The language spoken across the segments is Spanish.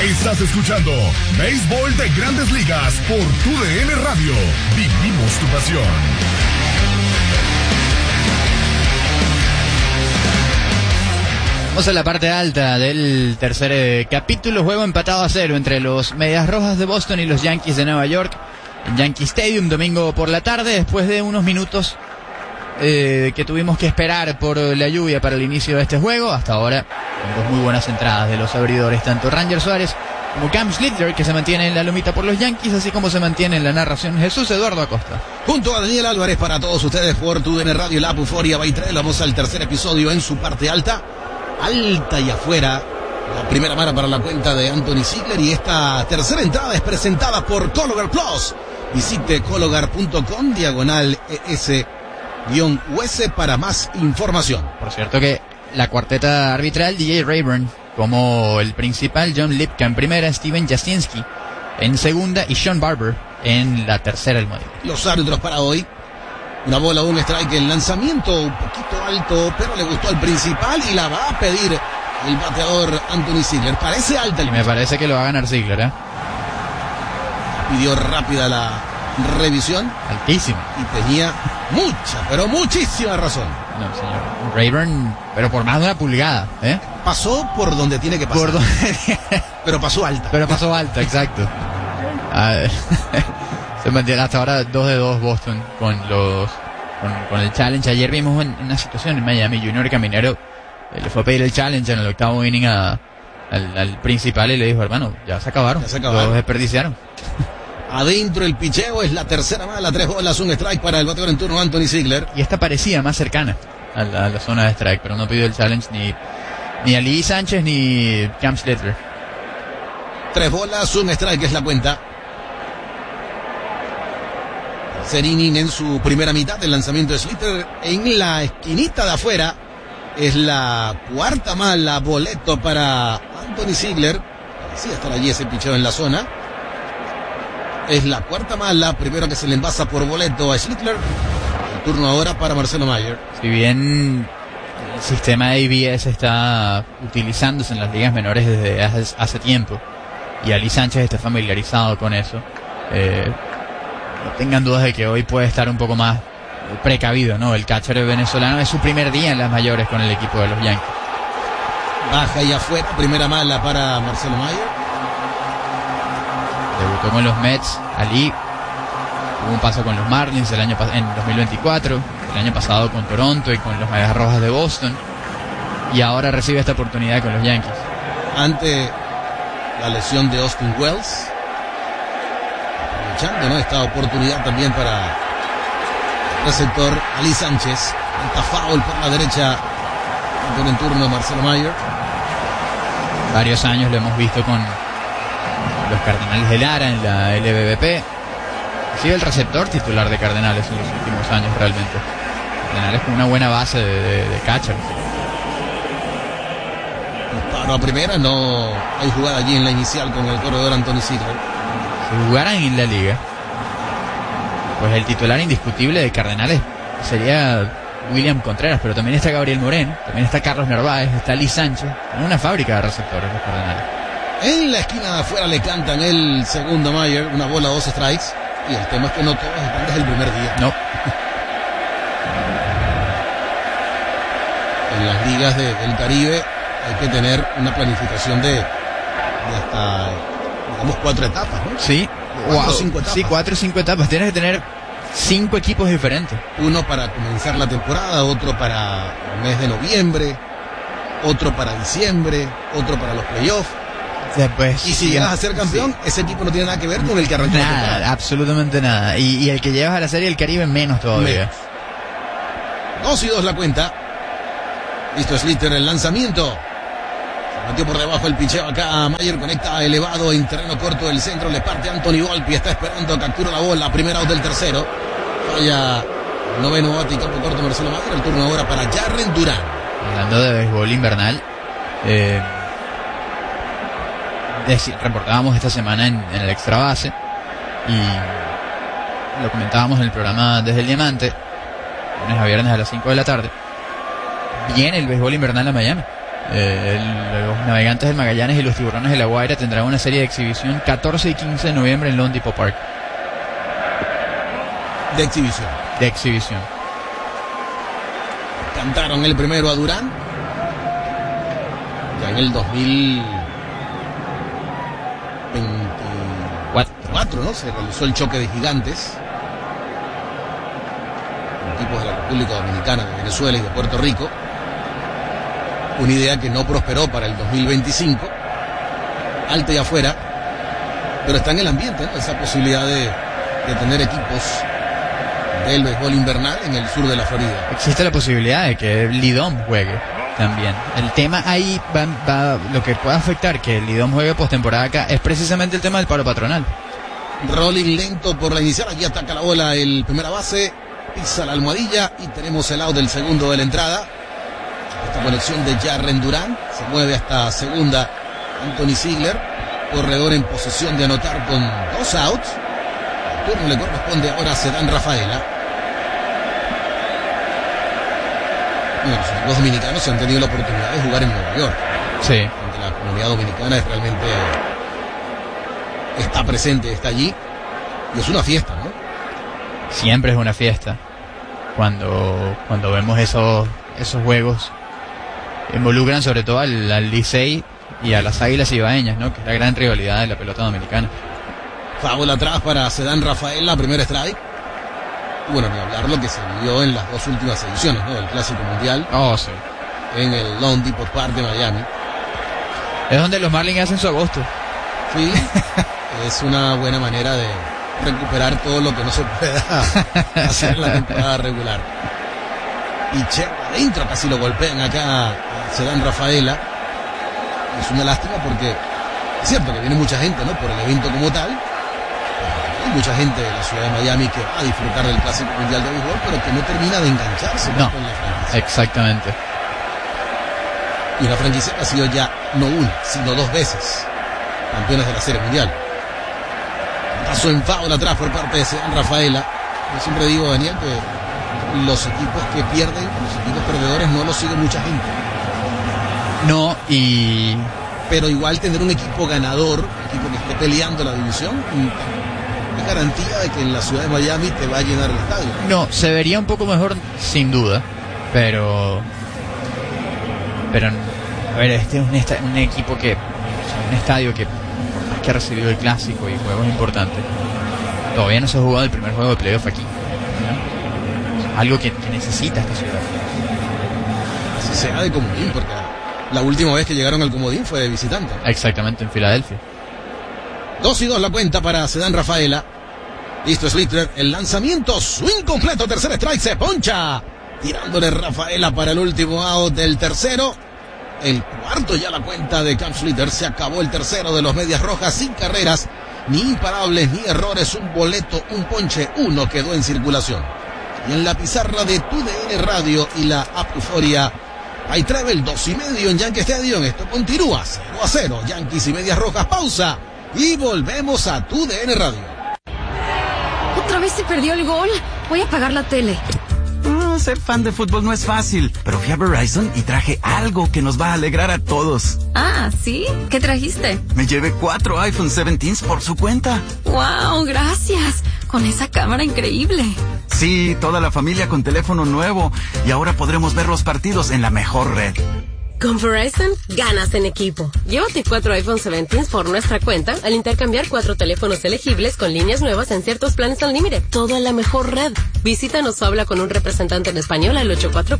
Estás escuchando Béisbol de Grandes Ligas por TUDN Radio. Vivimos tu pasión. Vamos a la parte alta del tercer capítulo. Juego empatado a 0 entre los Medias Rojas de Boston y los Yankees de Nueva York en Yankee Stadium, domingo por la tarde, después de unos minutos que tuvimos que esperar por la lluvia para el inicio de este juego. Hasta ahora, con dos muy buenas entradas de los abridores, tanto Ranger Suárez como Cam Schlittler, que se mantiene en la lomita por los Yankees, así como se mantiene en la narración Jesús Eduardo Acosta. Junto a Daniel Álvarez para todos ustedes por TUDN Radio, la Euforia Baitrae. Vamos al tercer episodio en su parte alta. Alta y afuera. La primera mala para la cuenta de Anthony Ziegler, y esta tercera entrada es presentada por Cologar Plus. Visite cologar.com /ES-US para más información. Por cierto que la cuarteta arbitral, DJ Rayburn como el principal, John Lipka en primera, Steven Jasinski en segunda y Sean Barber en la tercera del móvil. Los árbitros para hoy: una bola, un strike, el lanzamiento un poquito alto, pero le gustó al principal y la va a pedir el bateador Anthony Ziegler. Parece alta el... Y me parece que lo va a ganar Ziegler, ¿eh? Pidió rápida la revisión. Altísima. Y tenía mucha, pero muchísima razón. No, señor. Rayburn, pero por más de una pulgada, ¿eh? Pasó por donde tiene que pasar. Por donde... pero pasó alta. Pero pasó alta, exacto. Se mantiene hasta ahora 2-2 Boston con el challenge. Ayer vimos una situación en Miami. Junior Caminero le fue a pedir el challenge en el octavo inning al principal y le dijo: hermano, ya se acabaron. Los desperdiciaron. Adentro el picheo, es la tercera mala, 3 bolas, un strike para el bateador en turno Anthony Ziegler. Y esta parecía más cercana a la zona de strike, pero no pidió el challenge ni a Lee Sánchez ni Cam Schlittler. 3 bolas, un strike es la cuenta. Tercer inning en su primera mitad, el lanzamiento de Schlittler en la esquinita de afuera. Es la cuarta mala, boleto para Anthony Ziegler. Parecía estar allí ese picheo en la zona. Es la cuarta mala, primero que se le envasa por boleto a Schlittler. El turno ahora para Marcelo Mayer. Si bien el sistema de ABS está utilizándose en las ligas menores desde hace tiempo, y Ali Sánchez está familiarizado con eso, no tengan dudas de que hoy puede estar un poco más precavido, ¿no? El catcher venezolano, es su primer día en las mayores con el equipo de los Yankees. Baja y afuera, primera mala para Marcelo Mayer. Debutó con los Mets, Ali. Tuvo un paso con los Marlins en 2024, el año pasado con Toronto y con los Medias Rojas de Boston, y ahora recibe esta oportunidad con los Yankees. Ante la lesión de Austin Wells, aprovechando, ¿no?, esta oportunidad también para el receptor Ali Sánchez. Esta foul por la derecha con en turno Marcelo Mayer. Varios años lo hemos visto con los Cardenales de Lara en la LBBP. Ha sido el receptor titular de Cardenales en los últimos años realmente. Cardenales con una buena base de catcher. Disparo a primera, no hay jugada allí en la inicial con el corredor Anthony Ziegler. Si jugaran en la liga, pues el titular indiscutible de Cardenales sería William Contreras, pero también está Gabriel Moreno, también está Carlos Narváez, está Lee Sánchez. Tienen una fábrica de receptores los Cardenales. En la esquina de afuera le cantan el segundo Mayer, una bola, 2 strikes. Y el tema es que no todos están desde el primer día. No. En las ligas del Caribe hay que tener una planificación de hasta, digamos, 4 etapas, ¿no? Sí. 4 o 5 etapas. Sí, 4 o 5 etapas. Tienes que tener 5 equipos diferentes. Uno para comenzar la temporada, otro para el mes de noviembre, otro para diciembre, otro para los playoffs. Después, y si llegas a ser campeón, ese equipo no tiene nada que ver con el que arrancó la temporada. Nada, absolutamente nada. Y el que llevas a la Serie del Caribe menos todavía. 2-2 la cuenta. Listo Schlittler, el lanzamiento. Se metió por debajo el picheo acá. Mayer conecta elevado en terreno corto del centro. Le parte Anthony Volpi. Está esperando, captura la bola. Primera out del tercero. Falla noveno bate y campo corto Marcelo Mayer. El turno ahora para Jarren Durán. Hablando de béisbol invernal, reportábamos esta semana en el Extra Base y lo comentábamos en el programa Desde el Diamante, lunes a viernes a las 5 de la tarde. Viene el béisbol invernal a Miami. Los Navegantes del Magallanes y los Tiburones de La Guaira tendrán una serie de exhibición 14 y 15 de noviembre en Lone Depot Park. De exhibición. De exhibición. Cantaron el primero a Durán. Ya en el 2024, ¿no? Se realizó el choque de gigantes. Equipos de la República Dominicana, de Venezuela y de Puerto Rico. Una idea que no prosperó para el 2025. Alta y afuera. Pero está en el ambiente, ¿no? Esa posibilidad de tener equipos del béisbol invernal en el sur de la Florida. Existe la posibilidad de que Lidom juegue también. El tema ahí va lo que puede afectar que el Lidom juegue postemporada acá es precisamente el tema del paro patronal. Rolling lento por la inicial. Aquí ataca la bola el primera base. Pisa la almohadilla y tenemos el out del segundo de la entrada. Esta conexión de Jarren Durán. Se mueve hasta segunda Anthony Ziegler. Corredor en posesión de anotar con 2 outs. El turno le corresponde ahora a Cedán Rafaela. Bueno, los equipos dominicanos han tenido la oportunidad de jugar en Nueva York. Sí. Donde la comunidad dominicana es realmente está presente, está allí. Y es una fiesta, ¿no? Siempre es una fiesta. Cuando vemos esos juegos, involucran sobre todo al Licey y a las Águilas Ibaeñas, ¿no? Que es la gran rivalidad de la pelota dominicana. Foul atrás para Cedán Rafaela, primer strike. Bueno, ni hablar lo que se vivió en las 2 últimas ediciones, ¿no? Del Clásico Mundial. Oh, sí. En el Lone Depot Park de Miami. Es donde los Marlins hacen su agosto. Sí. Es una buena manera de recuperar todo lo que no se pueda hacer en la temporada regular. Y che, adentro casi lo golpean acá a Cedán Rafaela. Es una lástima porque es cierto que viene mucha gente, ¿no? Por el evento como tal. Hay mucha gente de la ciudad de Miami que va a disfrutar del Clásico Mundial de Béisbol, pero que no termina de engancharse, ¿no? Con la franquicia. Exactamente. Y una franquicia que ha sido ya no una, sino 2 veces campeones de la Serie Mundial. Pasó en foul atrás por parte de Cedán Rafaela. Yo siempre digo, Daniel, que los equipos que pierden, los equipos perdedores, no los sigue mucha gente. No, pero igual tener un equipo ganador, un equipo que esté peleando la división, es garantía de que en la ciudad de Miami te va a llenar el estadio. No, se vería un poco mejor sin duda, pero a ver, este es un equipo que, un estadio que ha recibido el clásico y juegos importantes. Todavía no se ha jugado el primer juego de playoff aquí, ¿no? Algo que necesita esta ciudad. Así sea de comodín, porque la última vez que llegaron al comodín fue de visitante. Exactamente, en Filadelfia. 2-2 la cuenta para Cedán Rafaela. Listo Slater, el lanzamiento, swing completo, tercer strike, se poncha. Tirándole Rafaela para el último out del tercero. El cuarto ya la cuenta de Cam Slater. Se acabó el tercero de los Medias Rojas sin carreras, ni imparables, ni errores. Un boleto, un ponche, 1 quedó en circulación. Y en la pizarra de TUDN Radio y la app Euforia, hay Treble 2.5 en Yankee Stadium. Esto continúa 0-0. Yankees y Medias Rojas, pausa. Y volvemos a TUDN Radio. ¿Otra vez se perdió el gol? Voy a apagar la tele. Ser fan de fútbol no es fácil, pero fui a Verizon y traje algo que nos va a alegrar a todos. Ah, ¿sí? ¿Qué trajiste? Me llevé 4 iPhone 17 por su cuenta. ¡Wow! Gracias. Con esa cámara increíble. Sí, toda la familia con teléfono nuevo. Y ahora podremos ver los partidos en la mejor red. Con Verizon, ganas en equipo. Llévate 4 iPhone 17 por nuestra cuenta al intercambiar 4 teléfonos elegibles con líneas nuevas en ciertos planes al límite. Todo en la mejor red. Visítanos o habla con un representante en español al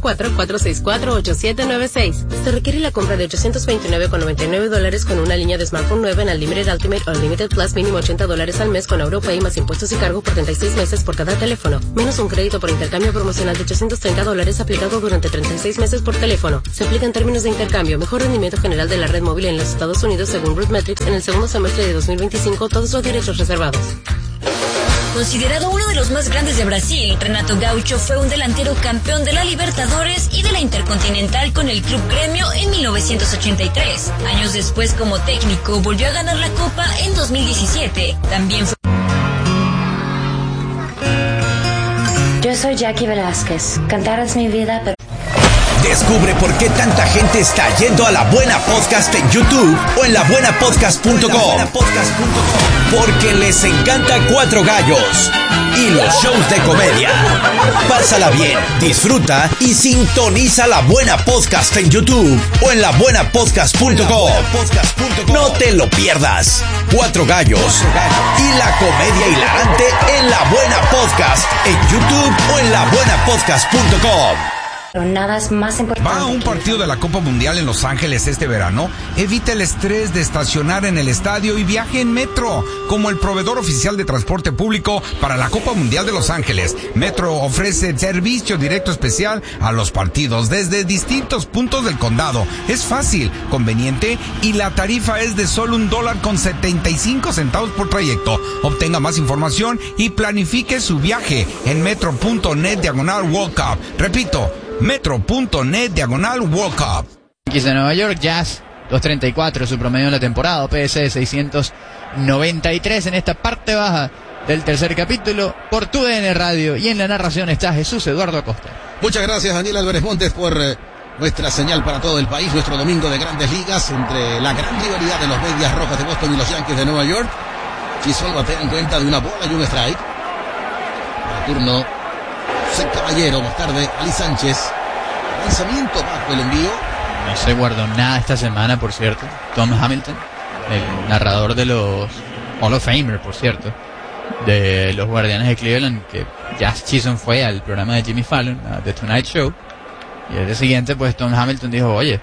844-464-8796. Se requiere la compra de $829.99 con una línea de smartphone nueva en Unlimited Ultimate o Unlimited Plus, mínimo $80 al mes con AuroPay más impuestos y cargo por 36 meses por cada teléfono. Menos un crédito por intercambio promocional de $830 aplicado durante 36 meses por teléfono. Se aplica en términos de intercambio. Mejor rendimiento general de la red móvil en los Estados Unidos según RootMetrics en el segundo semestre de 2025. Todos los derechos reservados. Considerado uno de los más grandes de Brasil, Renato Gaucho fue un delantero campeón de la Libertadores y de la Intercontinental con el Club Gremio en 1983. Años después, como técnico, volvió a ganar la Copa en 2017. También fue... Yo soy Jackie Velázquez. Cantar es mi vida, pero... Descubre por qué tanta gente está yendo a La Buena Podcast en YouTube o en labuenapodcast.com. Porque les encanta Cuatro Gallos y los shows de comedia. Pásala bien, disfruta y sintoniza La Buena Podcast en YouTube o en labuenapodcast.com. No te lo pierdas. Cuatro Gallos y la comedia hilarante en La Buena Podcast en YouTube o en labuenapodcast.com. Pero nada es más importante. ¿Va a un partido de la Copa Mundial en Los Ángeles este verano? Evita el estrés de estacionar en el estadio y viaje en Metro, como el proveedor oficial de transporte público para la Copa Mundial de Los Ángeles. Metro ofrece servicio directo especial a los partidos desde distintos puntos del condado. Es fácil, conveniente y la tarifa es de solo $1.75 por trayecto. Obtenga más información y planifique su viaje en metro.net/World Cup. Repito, metro.net/World Cup. Yankees de Nueva York, Jazz 2.34 su promedio en la temporada, OPS de 693 en esta parte baja del tercer capítulo por TUDN Radio, y en la narración está Jesús Eduardo Acosta. Muchas gracias, Daniel Álvarez Montes, por nuestra señal para todo el país, nuestro domingo de Grandes Ligas entre la gran rivalidad de los Medias Rojas de Boston y los Yankees de Nueva York. Chisholm batea en cuenta de una bola y un strike. Para turno José Caballero, más tarde Ali Sánchez. Lanzamiento bajo el envío. No se guardó nada esta semana, por cierto. Tom Hamilton, el narrador de los Hall of Famer, por cierto, de los Guardianes de Cleveland, que Jazz Chisholm fue al programa de Jimmy Fallon, a The Tonight Show, y el día siguiente pues Tom Hamilton dijo, oye,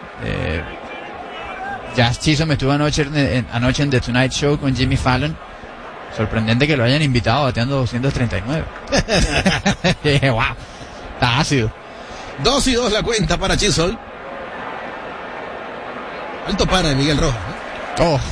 Jazz Chisholm estuvo anoche en The Tonight Show con Jimmy Fallon. Sorprendente que lo hayan invitado bateando 239. Y dije, wow, está ácido. 2-2 la cuenta para Chisholm. Alto pana de Miguel Rojas, ¿no? Oh.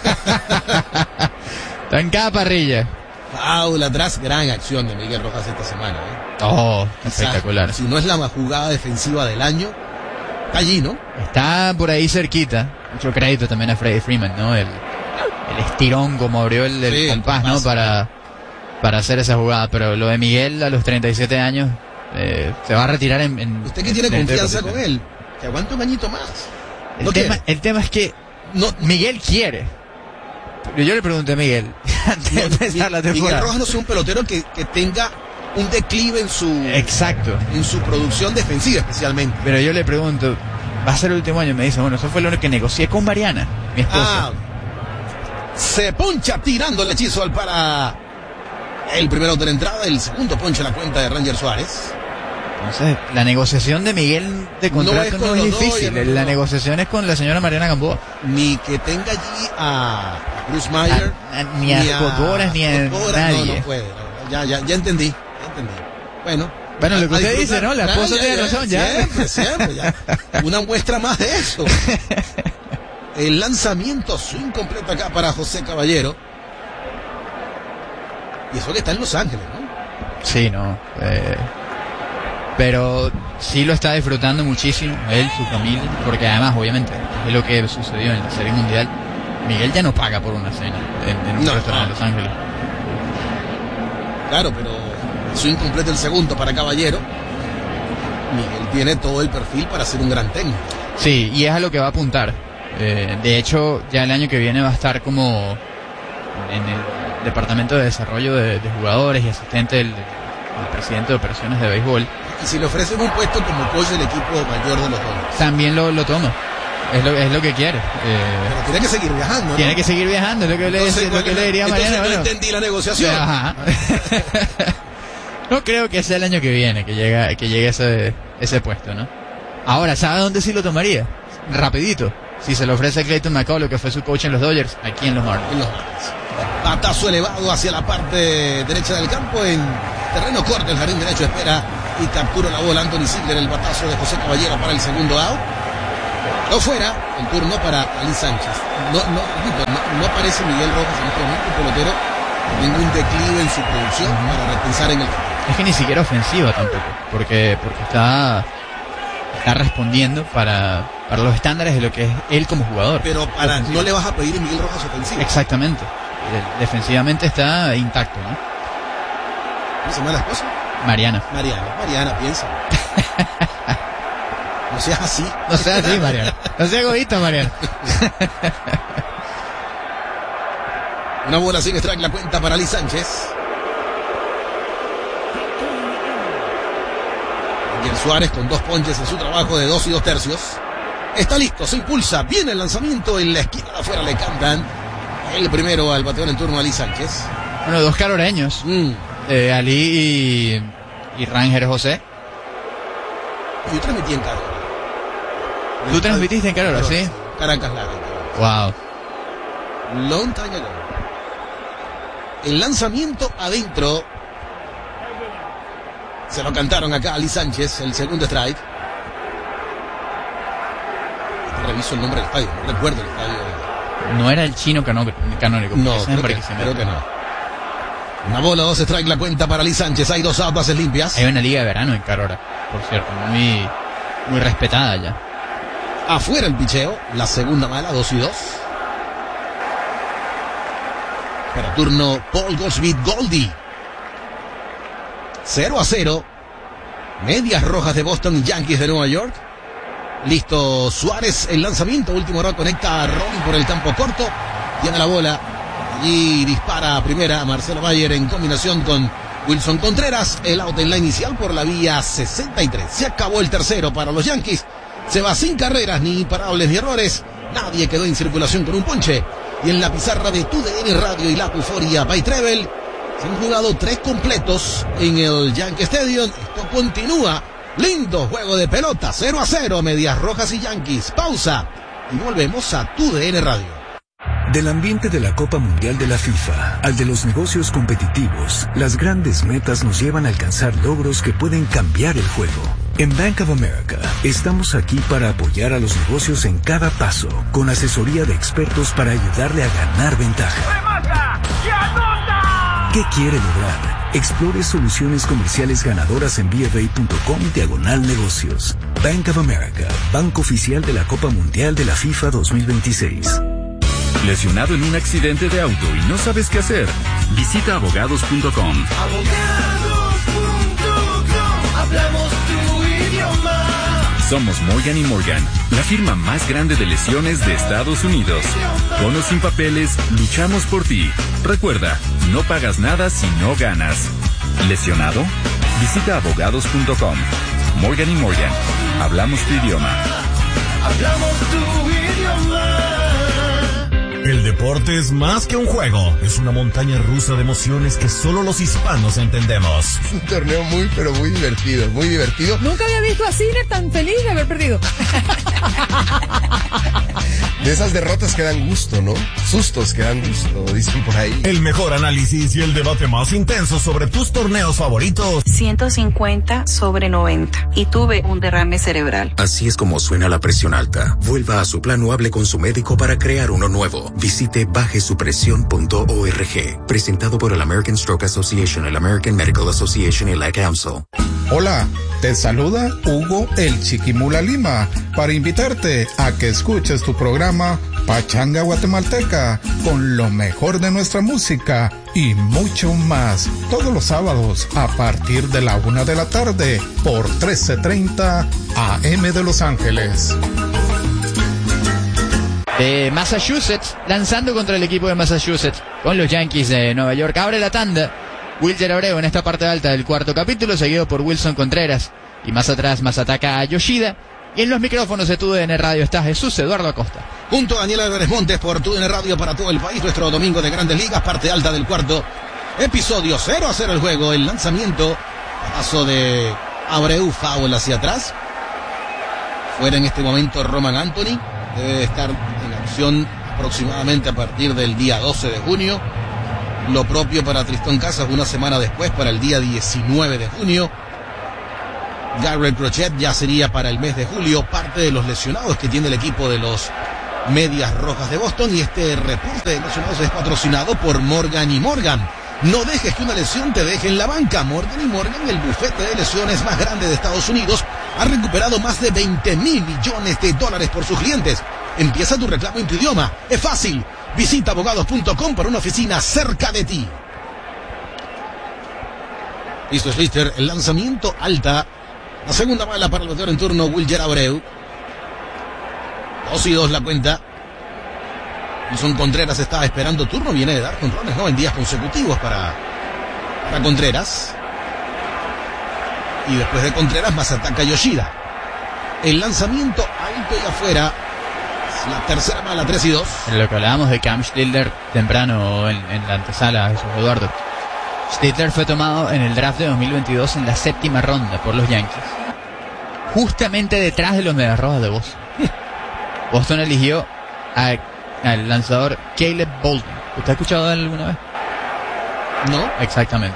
Está en cada parrilla. Foul atrás, gran acción de Miguel Rojas esta semana, ¿eh? Oh, espectacular. Si no es la más jugada defensiva del año, está allí, ¿no? Está por ahí cerquita. Mucho crédito también a Freddie Freeman, ¿no? El estirón, como abrió el compás, ¿no? Para hacer esa jugada. Pero lo de Miguel a los 37 años se va a retirar en ¿Usted que tiene confianza con él? Que aguante un añito más. El tema es que Miguel quiere. Yo le pregunté a Miguel antes de empezar la temporada. Miguel Rojas no es un pelotero que tenga un declive en su... Exacto. En su producción defensiva especialmente. Pero yo le pregunto, ¿va a ser el último año? Me dice, bueno, eso fue lo que negocié con Mariana, mi esposa. Se poncha tirando el hechizo para el primero de la entrada, el segundo poncha la cuenta de Ranger Suárez. Entonces, la negociación de Miguel de contrato no es difícil. La negociación es con la señora Mariana Gamboa. Ni que tenga allí a Bruce Meyer, ni a Cocoras, ni a nadie. No puede. Ya entendí. Bueno, lo que usted dice, ¿no? La esposa tiene razón, ya. Siempre, ya. Una muestra más de eso. El lanzamiento swing completo acá para José Caballero. Y eso que está en Los Ángeles, ¿no? Sí, no. Pero sí lo está disfrutando muchísimo, él, su familia, porque además, obviamente, es lo que sucedió en la Serie Mundial. Miguel ya no paga por una cena en un restaurante de Los Ángeles. Claro, pero swing completo el segundo para Caballero. Miguel tiene todo el perfil para ser un gran técnico. Sí, y es a lo que va a apuntar. De hecho, ya el año que viene va a estar como en el departamento de desarrollo de jugadores y asistente del presidente de operaciones de béisbol. Y si le ofrecen un puesto como coach del equipo mayor de los Dodgers, también lo toma. Es lo que quiere. Pero tiene que seguir viajando, ¿no? Tiene que seguir viajando, es lo que le diría a Mariana. Entonces no entendí la negociación. Ajá. No creo que sea el año que viene que llegue ese puesto, ¿no? Ahora, ¿sabe dónde sí lo tomaría? Rapidito. Si se le ofrece a Clayton McCullough, que fue su coach en los Dodgers, aquí en los Marlins. Batazo elevado hacia la parte derecha del campo, en terreno corto, el jardín derecho espera y captura la bola Anthony Ziegler, el batazo de José Caballero para el segundo out. No fuera, el turno para Ali Sánchez. No aparece Miguel Rojas en este momento, el pelotero, ningún declive en su producción para repensar en el campo. Es que ni siquiera ofensiva tampoco, porque está respondiendo para los estándares de lo que es él como jugador. Pero no le vas a pedir a Miguel Rojas ofensiva. Exactamente. Defensivamente está intacto, ¿no? ¿Cómo se llama la esposa? Mariana, piensa. No seas así. No seas así, Mariano. No seas egoísta, Mariano. Una bola sin strike, la cuenta para Lee Sánchez. Ángel Suárez con 2 ponches en su trabajo de 2 2/3. Está listo, se impulsa, viene el lanzamiento en la esquina de afuera, le cantan el primero al bateador en turno a Lee Sánchez. Bueno, 2 caroreños. Ali y Ranger José. Yo transmití en Carora. ¿Tú transmitiste en Carora, sí? Caracas Lara. Wow. Long time ago. El lanzamiento adentro. Se lo cantaron acá a Lee Sánchez, el segundo strike. Reviso el nombre del estadio, no recuerdo el estadio. No era el Chino Canónico. No, creo que no. Una bola, 2 strike, la cuenta para Lee Sánchez. Hay 2 outs, bases limpias. Hay una liga de verano en Carora, por cierto, muy respetada ya. Afuera el picheo, la segunda mala, 2-2. Para turno Paul Goldschmidt Goldie. 0-0. Medias Rojas de Boston y Yankees de Nueva York. Listo Suárez, el lanzamiento, último round, conecta a Robin por el campo corto. Tiene la bola y dispara a primera a Marcelo Mayer en combinación con Wilson Contreras. El out en la inicial por la vía 63. Se acabó el tercero para los Yankees. Se va sin carreras, ni imparables ni errores. Nadie quedó en circulación con un ponche. Y en la pizarra de TUDN Radio y la Euforia by Treble se han jugado 3 completos en el Yankee Stadium. Esto continúa. Lindo juego de pelota, 0-0, Medias Rojas y Yankees. Pausa y volvemos a TUDN Radio. Del ambiente de la Copa Mundial de la FIFA al de los negocios competitivos, las grandes metas nos llevan a alcanzar logros que pueden cambiar el juego. En Bank of America estamos aquí para apoyar a los negocios en cada paso, con asesoría de expertos para ayudarle a ganar ventaja. ¡Remata! ¡Y anota! ¿Qué quiere lograr? Explore soluciones comerciales ganadoras en BofA.com/negocios. Bank of America, banco oficial de la Copa Mundial de la FIFA 2026. ¿Lesionado en un accidente de auto y no sabes qué hacer? Visita abogados.com. Abogados.com, hablamos tu idioma. Somos Morgan & Morgan, la firma más grande de lesiones de Estados Unidos. Con o sin papeles, luchamos por ti. Recuerda, no pagas nada si no ganas. ¿Lesionado? Visita abogados.com. Morgan & Morgan, hablamos tu idioma. Hablamos tu idioma. El deporte es más que un juego, es una montaña rusa de emociones que solo los hispanos entendemos. Un torneo muy, pero muy divertido, muy divertido. Nunca había visto a Cine tan feliz de haber perdido. De esas derrotas que dan gusto, ¿no? Sustos que dan gusto, dicen por ahí. El mejor análisis y el debate más intenso sobre tus torneos favoritos. 150/90 y tuve un derrame cerebral. Así es como suena la presión alta. Vuelva a su plan o hable con su médico para crear uno nuevo. Visite bajesupresión.org. Presentado por el American Stroke Association, el American Medical Association y la Council. Hola, te saluda Hugo el Chiquimula Lima para invitarte a que escuches tu programa Pachanga Guatemalteca con lo mejor de nuestra música y mucho más. Todos los sábados a partir de la 1 de la tarde por 1330 AM de Los Ángeles. De Massachusetts, lanzando contra el equipo de Massachusetts con los Yankees de Nueva York. Abre la tanda Wilger Abreu en esta parte alta del cuarto capítulo, seguido por Wilson Contreras. Y más atrás, más ataca a Yoshida. Y en los micrófonos de TUDN Radio está Jesús Eduardo Acosta. Junto a Daniel Álvarez Montes por TUDN Radio para todo el país. Nuestro domingo de Grandes Ligas, parte alta del cuarto episodio. 0-0 el juego. El lanzamiento, paso de Abreu, foul hacia atrás. Fuera en este momento Roman Anthony. Debe estar en acción aproximadamente a partir del día 12 de junio. Lo propio para Tristón Casas una semana después, para el día 19 de junio. Garrett Crochet ya sería para el mes de julio. Parte de los lesionados que tiene el equipo de los Medias Rojas de Boston. Y este reporte de lesionados es patrocinado por Morgan & Morgan. No dejes que una lesión te deje en la banca. Morgan & Morgan, el bufete de lesiones más grande de Estados Unidos, ha recuperado más de $20 mil millones por sus clientes. Empieza tu reclamo en tu idioma. Es fácil. Visita abogados.com para una oficina cerca de ti. Listo, Slister. El lanzamiento alta La segunda bala para el bateador en turno, Wilger Abreu. 2-2 la cuenta. Wilson Contreras estaba esperando turno. Viene de dar jonrones, ¿no? En días consecutivos para Contreras. Y después de Contreras, Masataka Yoshida. El lanzamiento alto y afuera. La tercera bala, 3-2. En lo que hablábamos de Cam Stidler temprano en la antesala, Jesús Eduardo. Stidler fue tomado en el draft de 2022 en la 7ª ronda por los Yankees. Justamente detrás de los Medias Rojas de Boston. Boston eligió al lanzador Caleb Bolden. ¿Usted ha escuchado de él alguna vez? No. Exactamente.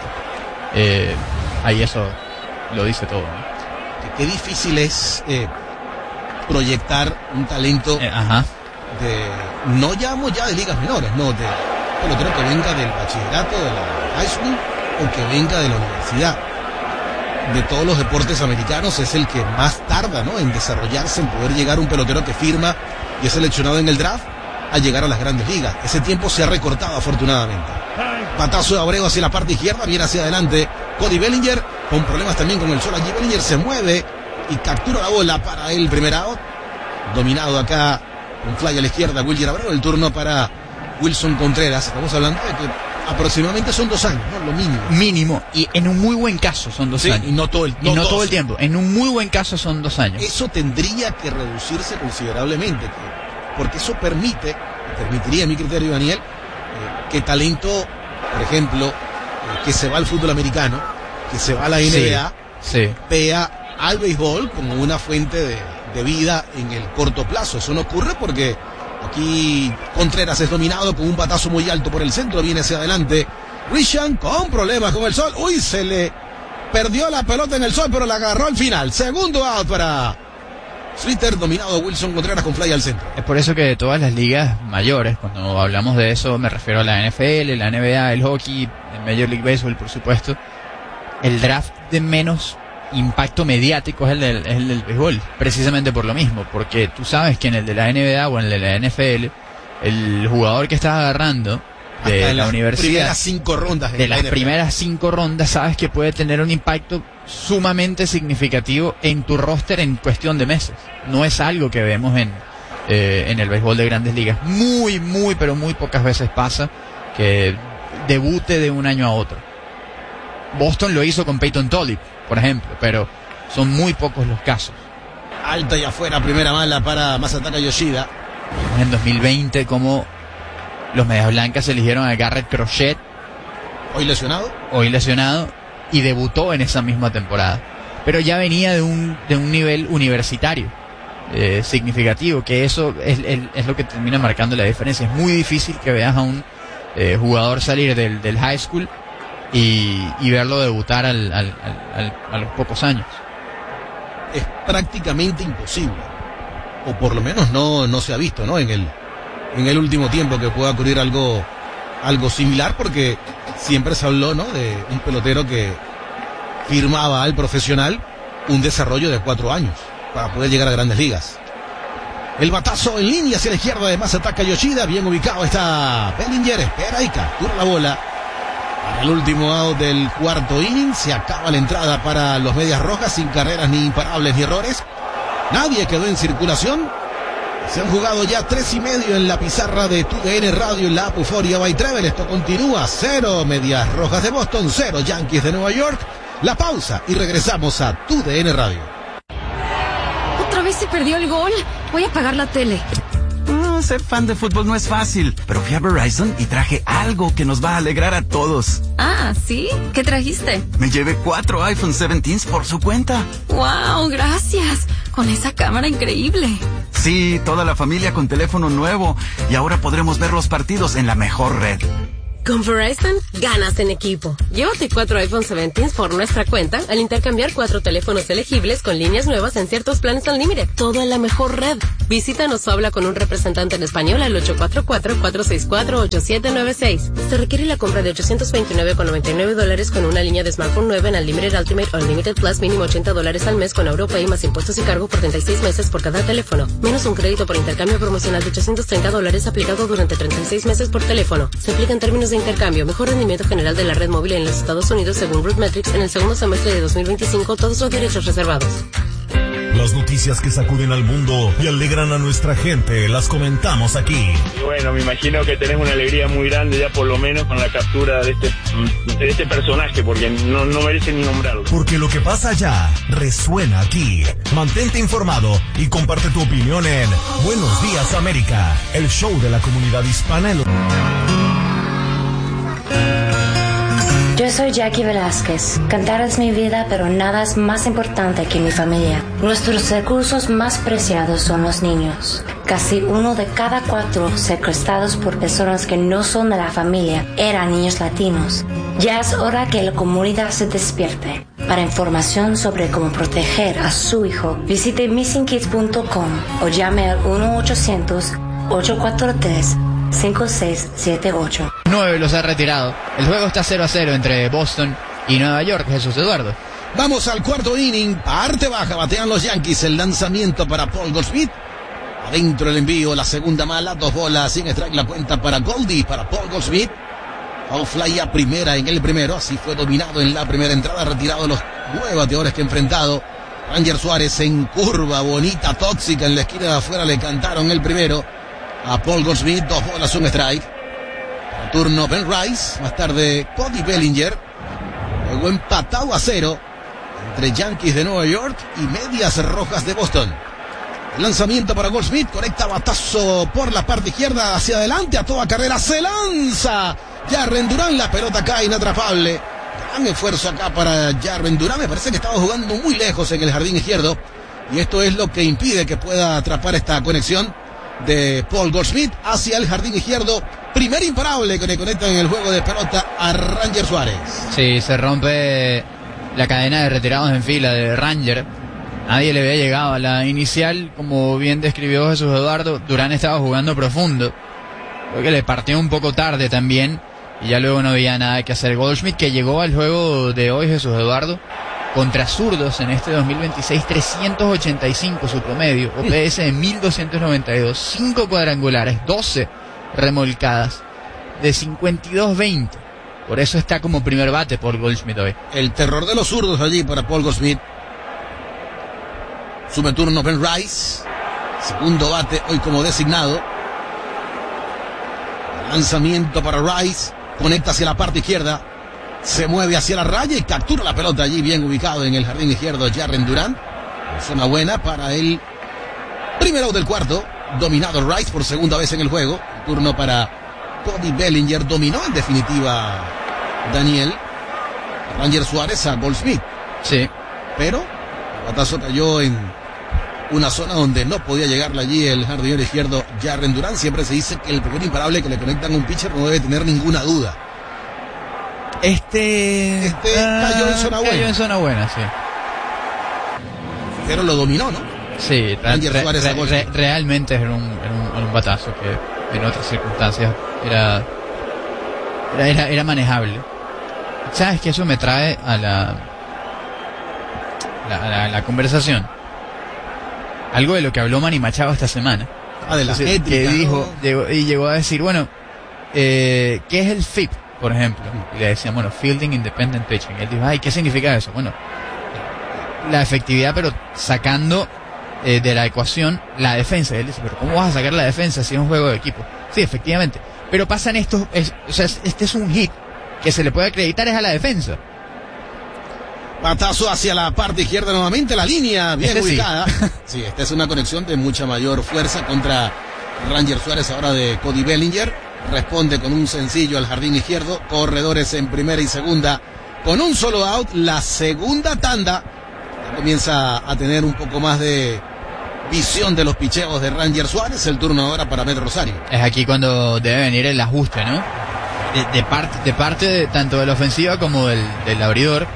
Ahí eso lo dice todo, ¿no? Qué difícil es proyectar un talento no llamo ya de ligas menores, no, de pelotero que venga del bachillerato, de la high school o que venga de la universidad. De todos los deportes americanos es el que más tarda, ¿no?, en desarrollarse, en poder llegar un pelotero que firma y es seleccionado en el draft a llegar a las grandes ligas. Ese tiempo se ha recortado afortunadamente. Batazo de Abreu hacia la parte izquierda, viene hacia adelante Cody Bellinger, con problemas también con el sol allí. Bellinger se mueve y captura la bola para el primer out. Dominado acá, un fly a la izquierda, Wilger Abreu. El turno para Wilson Contreras. Estamos hablando de que aproximadamente son 2 años, ¿no? Lo mínimo. Mínimo, y en un muy buen caso son 2 años. Y no todo el tiempo. En un muy buen caso son 2 años. Eso tendría que reducirse considerablemente, porque eso permitiría, a mi criterio, Daniel, que talento, por ejemplo, que se va al fútbol americano, que se va a la NBA, vea al béisbol como una fuente de vida en el corto plazo. Eso no ocurre porque aquí Contreras es dominado con un batazo muy alto por el centro, viene hacia adelante Rishan con problemas con el sol. Uy, se le perdió la pelota en el sol, pero la agarró al final. Segundo out para Slater, dominado Wilson Contreras con fly al centro. Es por eso que de todas las ligas mayores, cuando hablamos de eso, me refiero a la NFL, la NBA, el hockey, el Major League Baseball, por supuesto, el draft de menos impacto mediático es el del béisbol, precisamente por lo mismo, porque tú sabes que en el de la NBA o en el de la NFL, el jugador que estás agarrando de la universidad, de las primeras 5 rondas, sabes que puede tener un impacto sumamente significativo en tu roster en cuestión de meses. No es algo que vemos en el béisbol de Grandes Ligas. Pero muy pocas veces pasa que debute de un año a otro. Boston lo hizo con Peyton Tolliver, por ejemplo, pero son muy pocos los casos. Alta y afuera, primera mala para Masataka Yoshida. En 2020, como los Medias Blancas eligieron a Garrett Crochet, hoy lesionado, y debutó en esa misma temporada. Pero ya venía de un nivel universitario significativo, que eso es lo que termina marcando la diferencia. Es muy difícil que veas a un jugador salir del high school y verlo debutar a los pocos años. Es prácticamente imposible, o por lo menos no se ha visto, ¿no?, en el último tiempo que pueda ocurrir algo similar, porque siempre se habló, ¿no?, de un pelotero que firmaba al profesional un desarrollo de 4 años para poder llegar a Grandes Ligas. El batazo en línea hacia la izquierda de Masataka Yoshida, bien ubicado está Bellinger, espera y captura la bola. Para el último out del cuarto inning, se acaba la entrada para los Medias Rojas, sin carreras ni imparables ni errores. Nadie quedó en circulación. Se han jugado ya 3:30 en la pizarra de TUDN Radio en la app Euphoria by Travel. Esto continúa. 0 Medias Rojas de Boston, 0 Yankees de Nueva York. La pausa y regresamos a TUDN Radio. ¿Otra vez se perdió el gol? Voy a apagar la tele. Ser fan de fútbol no es fácil, pero fui a Verizon y traje algo que nos va a alegrar a todos. Ah, ¿sí? ¿Qué trajiste? Me llevé 4 iPhone 17s por su cuenta. ¡Wow! Gracias. Con esa cámara increíble. Sí, toda la familia con teléfono nuevo. Y ahora podremos ver los partidos en la mejor red. Con Verizon, ganas en equipo. Llévate 4 iPhone 17 por nuestra cuenta al intercambiar 4 teléfonos elegibles con líneas nuevas en ciertos planes Unlimited. Todo en la mejor red. Visítanos o habla con un representante en español al 844-464-8796. Se requiere la compra de $829,99 con una línea de smartphone nueva en Unlimited Ultimate o Unlimited Plus mínimo $80 al mes con AuroPay más impuestos y cargo por 36 meses por cada teléfono. Menos un crédito por intercambio promocional de $830 aplicado durante 36 meses por teléfono. Se aplica en términos de intercambio. Mejor rendimiento general de la red móvil en los Estados Unidos según RootMetrics en el segundo semestre de 2025. Todos los derechos reservados. Las noticias que sacuden al mundo y alegran a nuestra gente, las comentamos aquí. Y bueno, me imagino que tenés una alegría muy grande ya por lo menos con la captura de este personaje, porque no merece ni nombrarlo. Porque lo que pasa allá resuena aquí. Mantente informado y comparte tu opinión en Buenos Días América, el show de la comunidad hispana en Yo soy Jackie Velázquez. Cantar es mi vida, pero nada es más importante que mi familia. Nuestros recursos más preciados son los niños. Casi 1 de cada 4 secuestrados por personas que no son de la familia eran niños latinos. Ya es hora que la comunidad se despierte. Para información sobre cómo proteger a su hijo, visite missingkids.com o llame al 1-800-843-5678. 9 los ha retirado. El juego está 0-0 entre Boston y Nueva York. Jesús Eduardo. Vamos al cuarto inning. Parte baja, batean los Yankees. El lanzamiento para Paul Goldschmidt. Adentro el envío, la segunda mala. 2 bolas sin strike, la cuenta para Goldie, para Paul Goldschmidt. Foul fly a primera en el primero. Así fue dominado en la primera entrada. Retirado los 9 bateadores que ha enfrentado. Ranger Suárez en curva bonita, tóxica en la esquina de afuera. Le cantaron el primero a Paul Goldschmidt. 2 bolas, un strike. Turno Ben Rice, más tarde Cody Bellinger. Luego empatado a 0 entre Yankees de Nueva York y Medias Rojas de Boston. El lanzamiento para Goldschmidt, conecta batazo por la parte izquierda hacia adelante a toda carrera, se lanza Jarren Duran, la pelota cae inatrapable. Gran esfuerzo acá para Jarren Duran, me parece que estaba jugando muy lejos en el jardín izquierdo y esto es lo que impide que pueda atrapar esta conexión de Paul Goldschmidt hacia el jardín izquierdo. Primer imparable que le conecta en el juego de pelota a Ranger Suárez. Sí, se rompe la cadena de retirados en fila de Ranger. Nadie le había llegado a la inicial, como bien describió Jesús Eduardo. Durán estaba jugando profundo, porque le partió un poco tarde también y ya luego no había nada que hacer. Goldschmidt, que llegó al juego de hoy, Jesús Eduardo, contra zurdos en este 2026, 385 su promedio, OPS de 1292, 5 cuadrangulares, 12 remolcadas, de 52-20. Por eso está como primer bate por Goldschmidt hoy. El terror de los zurdos allí para Paul Goldschmidt. Sube turno Ben Rice, segundo bate hoy como designado. Lanzamiento para Rice, conecta hacia la parte izquierda. Se mueve hacia la raya y captura la pelota allí bien ubicado en el jardín izquierdo Jarren Duran. Zona buena para el primer out del cuarto. Dominado Rice por segunda vez en el juego. Turno para Cody Bellinger. Dominó en definitiva Daniel Ranger Suárez a Goldschmidt. Sí. Pero el batazo cayó en una zona donde no podía llegarle allí el jardinero izquierdo Jarren Duran. Siempre se dice que el primer imparable que le conectan a un pitcher no debe tener ninguna duda. Este cayó en zona buena. Cayó en zona buena, sí. Pero lo dominó, ¿no? Sí, realmente era un batazo que en otras circunstancias era manejable. ¿Sabes que eso me trae a la conversación? Algo de lo que habló Manny Machado esta semana. De la ética, que dijo, ¿no? llegó a decir, bueno, ¿qué es el FIP, por ejemplo? Y le decían, bueno, Fielding Independent Pitching. Y él dijo, ay, ¿qué significa eso? Bueno, la efectividad, pero sacando de la ecuación la defensa. Y él dice, pero ¿cómo vas a sacar la defensa si es un juego de equipo? Sí, efectivamente. Pero pasan estos, o sea, este es un hit que se le puede acreditar es a la defensa. Patazo hacia la parte izquierda nuevamente, la línea bien ubicada. Sí, esta es una conexión de mucha mayor fuerza contra Ranger Suárez, ahora de Cody Bellinger. Responde con un sencillo al jardín izquierdo. Corredores en primera y segunda con un solo out. La segunda tanda comienza a tener un poco más de visión de los picheos de Ranger Suárez. El turno ahora para Met Rosario. Es aquí cuando debe venir el ajuste, ¿no? De parte tanto de la ofensiva como del abridor.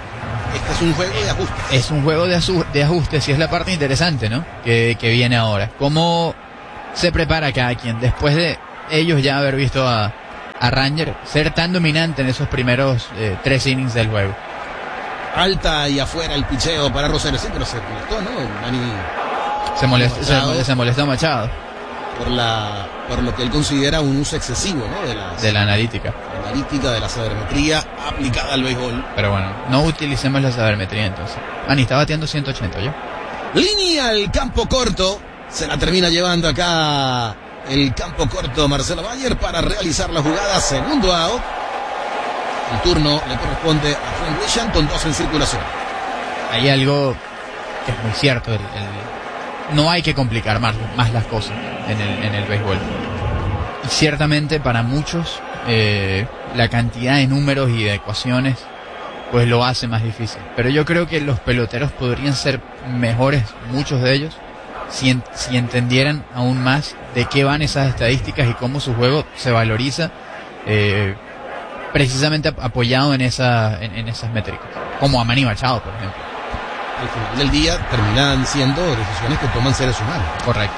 Este es un juego de ajustes. Es un juego de ajustes y es la parte interesante, ¿no? Que viene ahora. ¿Cómo se prepara cada quien después de ellos ya haber visto a Ranger ser tan dominante en esos primeros 3 innings del juego? Alta y afuera el picheo para Rosario. Sí, pero se molestó, ¿no? Manny Se molestó Machado. Por lo que él considera un uso excesivo, ¿no? De la analítica. La analítica de la sabermetría aplicada al béisbol. Pero bueno, no utilicemos la sabermetría entonces. Manny está bateando 180 yo. Línea al campo corto. Se la termina llevando acá el campo corto Marcelo Bayer para realizar la jugada. Segundo out. El turno le corresponde a Trent Grisham con 2 en circulación. Hay algo que es muy cierto. No hay que complicar más las cosas en el béisbol. Y ciertamente para muchos la cantidad de números y de ecuaciones pues lo hace más difícil. Pero yo creo que los peloteros podrían ser mejores, muchos de ellos, si entendieran aún más de qué van esas estadísticas y cómo su juego se valoriza, precisamente apoyado en esas métricas, como a Manny Machado, por ejemplo. Al final del día terminan siendo decisiones que toman seres humanos. Correcto.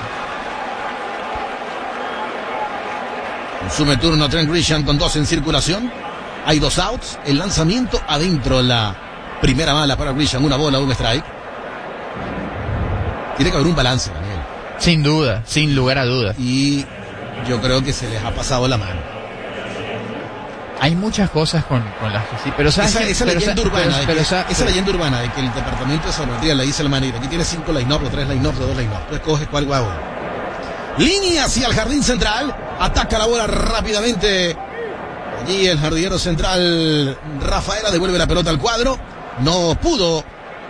Consume turno Trent Grisham con 2 en circulación. Hay 2 outs. El lanzamiento adentro, la primera bala para Grisham. 1 bola, 1 strike. Tiene que haber un balance, Daniel. Sin duda, sin lugar a dudas. Y yo creo que se les ha pasado la mano. Hay muchas cosas con las que sí, pero ¿sabes? Esa leyenda urbana de que el departamento de sabermetría le dice al manager, aquí tiene 5 line-ups, 3 line-ups, 2 line-ups. Tú escoges cuál guau. Línea hacia el jardín central. Ataca la bola rápidamente. Allí el jardinero central Rafaela devuelve la pelota al cuadro. No pudo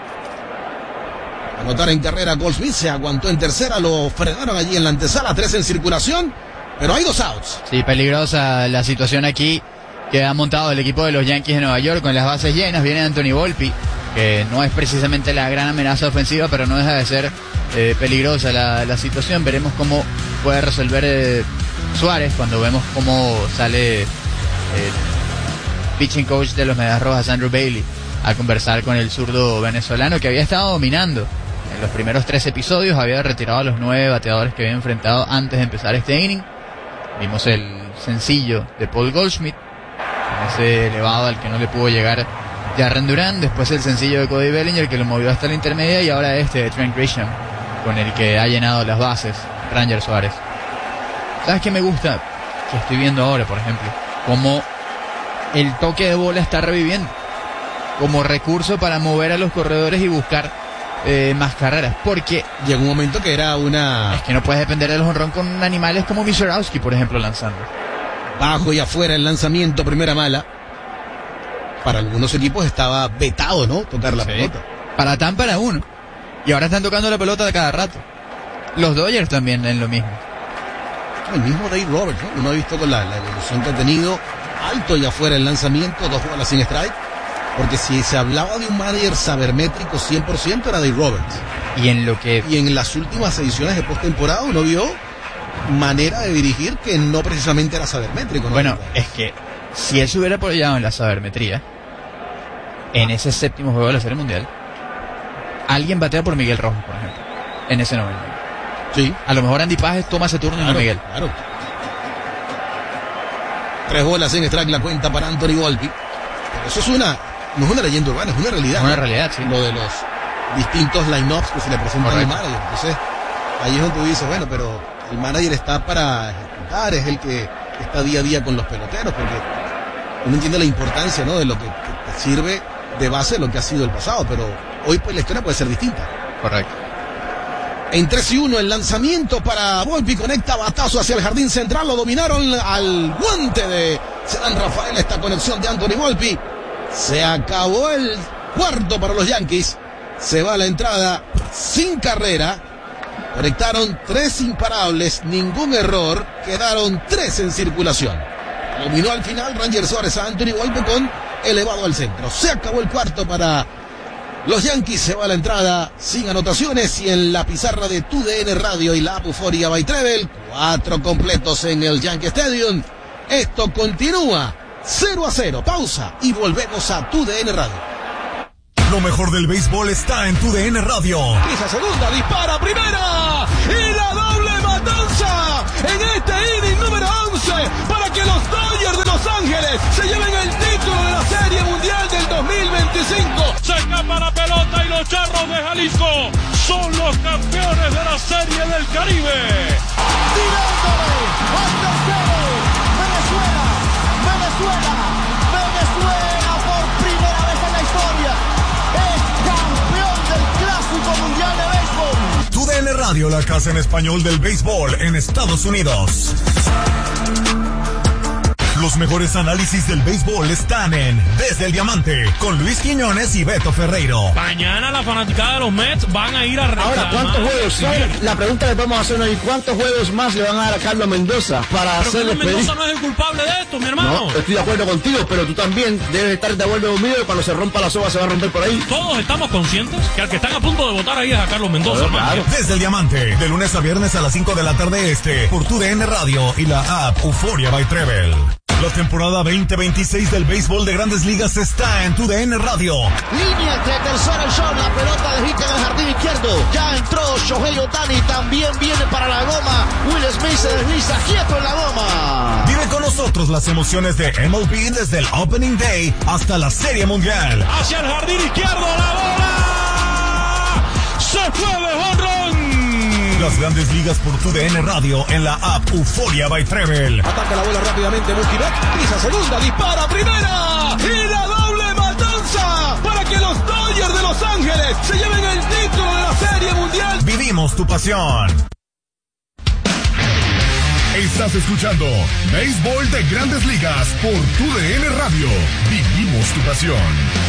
anotar en carrera Goldsmith. Se aguantó en tercera. Lo frenaron allí en la antesala. 3 en circulación. Pero hay 2 outs. Sí, peligrosa la situación aquí que ha montado el equipo de los Yankees de Nueva York con las bases llenas. Viene Anthony Volpi, que no es precisamente la gran amenaza ofensiva, pero no deja de ser peligrosa la situación. Veremos cómo puede resolver Suárez cuando vemos cómo sale el pitching coach de los Medias Rojas, Andrew Bailey, a conversar con el zurdo venezolano que había estado dominando en los primeros 3 episodios. Había retirado a los 9 bateadores que había enfrentado antes de empezar este inning. Vimos el sencillo de Paul Goldschmidt, ese elevado al que no le pudo llegar Jarren Duran, después el sencillo de Cody Bellinger que lo movió hasta la intermedia, y ahora este de Trent Grisham con el que ha llenado las bases Ranger Suárez. ¿Sabes qué me gusta? Que estoy viendo ahora, por ejemplo, como el toque de bola está reviviendo como recurso para mover a los corredores y buscar más carreras, porque llegó un momento que era es que no puedes depender del jonrón con animales como Misorowski, por ejemplo, lanzando. Bajo y afuera el lanzamiento, primera mala. Para algunos equipos estaba vetado, ¿no? Tocar la pelota. Para Tampa era uno. Y ahora están tocando la pelota de cada rato. Los Dodgers también en lo mismo. El mismo Dave Roberts, ¿no? Uno ha visto con la evolución que ha tenido. Alto y afuera el lanzamiento, 2 bolas sin strike. Porque si se hablaba de un manager sabermétrico 100% era Dave Roberts. Y en las últimas ediciones de postemporada uno vio manera de dirigir que no precisamente era sabermétrico, ¿no? Bueno, es que si él se hubiera apoyado en la sabermetría en ese 7º juego de la Serie Mundial, alguien batea por Miguel Rojas, por ejemplo, en ese 9. Sí. A lo mejor Andy Pages toma ese turno y no Miguel. Claro. 3 bolas sin strike la cuenta para Anthony Volpi. Pero eso no es una leyenda urbana, es una realidad. Es una realidad, sí. Lo de los distintos line-ups que se le presentan al manager. Entonces, ahí es donde tú dices, bueno, pero el manager está para ejecutar, es el que está día a día con los peloteros, porque uno entiende la importancia, ¿no? De lo que te sirve de base de lo que ha sido el pasado, pero hoy pues la historia puede ser distinta. Correcto. En 3-1 el lanzamiento para Volpi, conecta batazo hacia el jardín central, lo dominaron al guante de Cedán Rafael, esta conexión de Anthony Volpi. Se acabó el cuarto para los Yankees, se va a la entrada sin carrera, conectaron 3 imparables, ningún error, quedaron 3 en circulación. Dominó al final Ranger Suárez a Anthony Volpi con elevado al centro. Se acabó el cuarto para los Yankees, se va a la entrada sin anotaciones, y en la pizarra de TUDN Radio y la app Euforia by Treble, 4 completos en el Yankee Stadium. Esto continúa 0-0, pausa y volvemos a TUDN Radio. Lo mejor del béisbol está en TUDN Radio. Pisa segunda, dispara primera y la doble matanza en este inning número 11 para que los Dodgers de Los Ángeles se lleven el título de la Serie Mundial del 2025. Se escapa la pelota y los Charros de Jalisco son los campeones de la Serie del Caribe. Tirándole al tercero. Venezuela por primera vez en la historia es campeón del Clásico Mundial de Béisbol. TUDN Radio, la casa en español del béisbol en Estados Unidos. Los mejores análisis del béisbol están en Desde el Diamante, con Luis Quiñones y Beto Ferreiro. Mañana la fanaticada de los Mets van a ir a reclamar. Ahora, ¿cuántos juegos? La pregunta que podemos hacer hoy, ¿cuántos juegos más le van a dar a Carlos Mendoza para hacer Carlos Mendoza no es el culpable de esto, mi hermano. No, estoy de acuerdo contigo, pero tú también debes estar de acuerdo conmigo que cuando se rompa la soga se va a romper por ahí. Todos estamos conscientes que al que están a punto de votar ahí es a Carlos Mendoza. Claro. Desde el Diamante, de lunes a viernes a las 5 de la tarde por TUDN Radio y la app Euforia by Treble. La temporada 2026 del béisbol de Grandes Ligas está en TUDN Radio. Línea entre tercera y short, la pelota de hit en el jardín izquierdo. Ya entró Shohei Ohtani, también viene para la goma. Will Smith se desliza quieto en la goma. Vive con nosotros las emociones de MLB desde el Opening Day hasta la Serie Mundial. Hacia el jardín izquierdo, la bola se fue de jonrón. Las Grandes Ligas por TUDN Radio en la app Euforia by Treble. Ataca la bola rápidamente Mookie Betts, pisa segunda, dispara primera y la doble matanza para que los Dodgers de Los Ángeles se lleven el título de la Serie Mundial. Vivimos tu pasión. Estás escuchando Béisbol de Grandes Ligas por TUDN Radio. Vivimos tu pasión.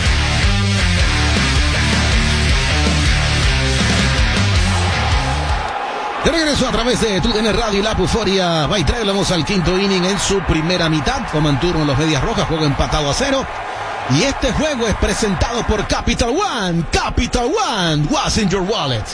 De regreso a través de TUDN Radio y la Euforia by Treble. Vamos al quinto inning en su primera mitad. Toman turno los Medias Rojas, juego empatado a 0. Y este juego es presentado por Capital One. Capital One, what's in your wallet?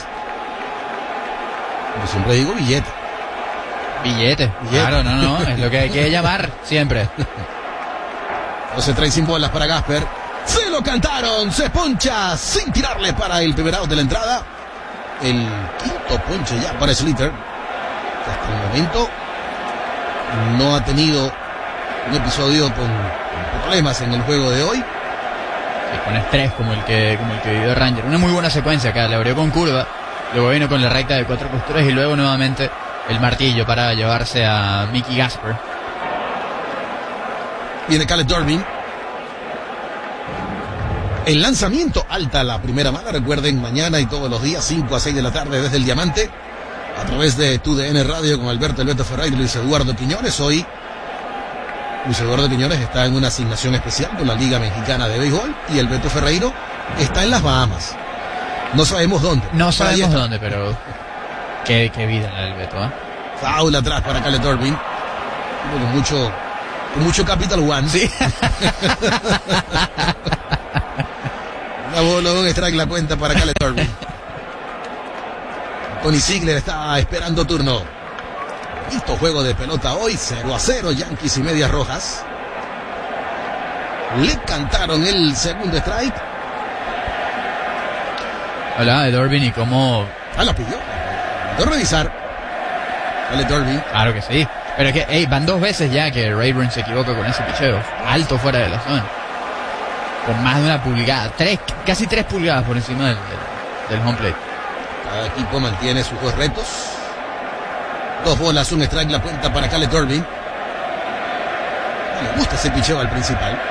Yo siempre digo billete. Billete. Claro, no, es lo que hay que llamar siempre. No se trae sin bolas para Gasper. Se lo cantaron, se poncha sin tirarle para el primer out de la entrada. El quinto ponche ya para Slater, que hasta el momento no ha tenido un episodio con problemas en el juego de hoy. Sí, con estrés como el que vivió Ranger. Una muy buena secuencia acá, le abrió con curva, luego vino con la recta de 4 posturas y luego nuevamente el martillo para llevarse a Mickey Gasper. Viene Caleb Durbin. El lanzamiento alta la primera mala, recuerden, mañana y todos los días, 5 a 6 de la tarde desde el Diamante, a través de TUDN Radio con Alberto El Beto Ferreira y Luis Eduardo Quiñones. Hoy Luis Eduardo Quiñones está en una asignación especial con la Liga Mexicana de Béisbol y el Beto Ferreiro está en las Bahamas. No sabemos dónde. No sabemos dónde, pero qué vida la del Beto, ¿eh? Foul atrás para Caleb Durbin. Con mucho Capital One. Sí. Una bola, un strike la cuenta para Caleb Durbin. Tony Ziegler está esperando turno. Listo juego de pelota hoy, 0 a 0, Yankees y Medias Rojas. Le cantaron el segundo strike. Hola, de Durbin y cómo... la pidió. De revisar. Caleb Durbin. Claro que sí. Pero es que, van 2 veces ya que Rayburn se equivoca con ese picheo. Alto fuera de la zona. Con más de 1 pulgada. Casi 3 pulgadas por encima del home plate. Cada equipo mantiene sus 2 retos. 2 bolas, un strike la cuenta para Caleb Durbin. Le gusta ese picheo al principal.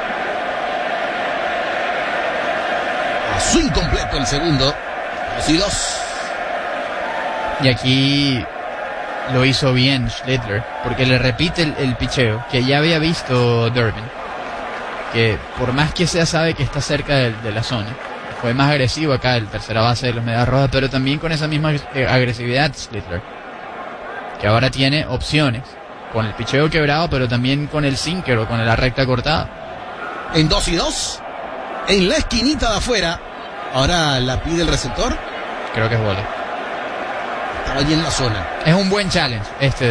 A swing completo el segundo. 2-2. Y aquí lo hizo bien Schlittler, porque le repite el picheo que ya había visto Durbin, que por más que sea sabe que está cerca de la zona. Fue más agresivo acá el tercera base de los Medias Rojas, pero también con esa misma agresividad Schlittler, que ahora tiene opciones con el picheo quebrado, pero también con el sinker o con la recta cortada. En 2-2, en la esquinita de afuera. Ahora la pide el receptor. Creo que es bola. Estaba allí en la zona. Es un buen challenge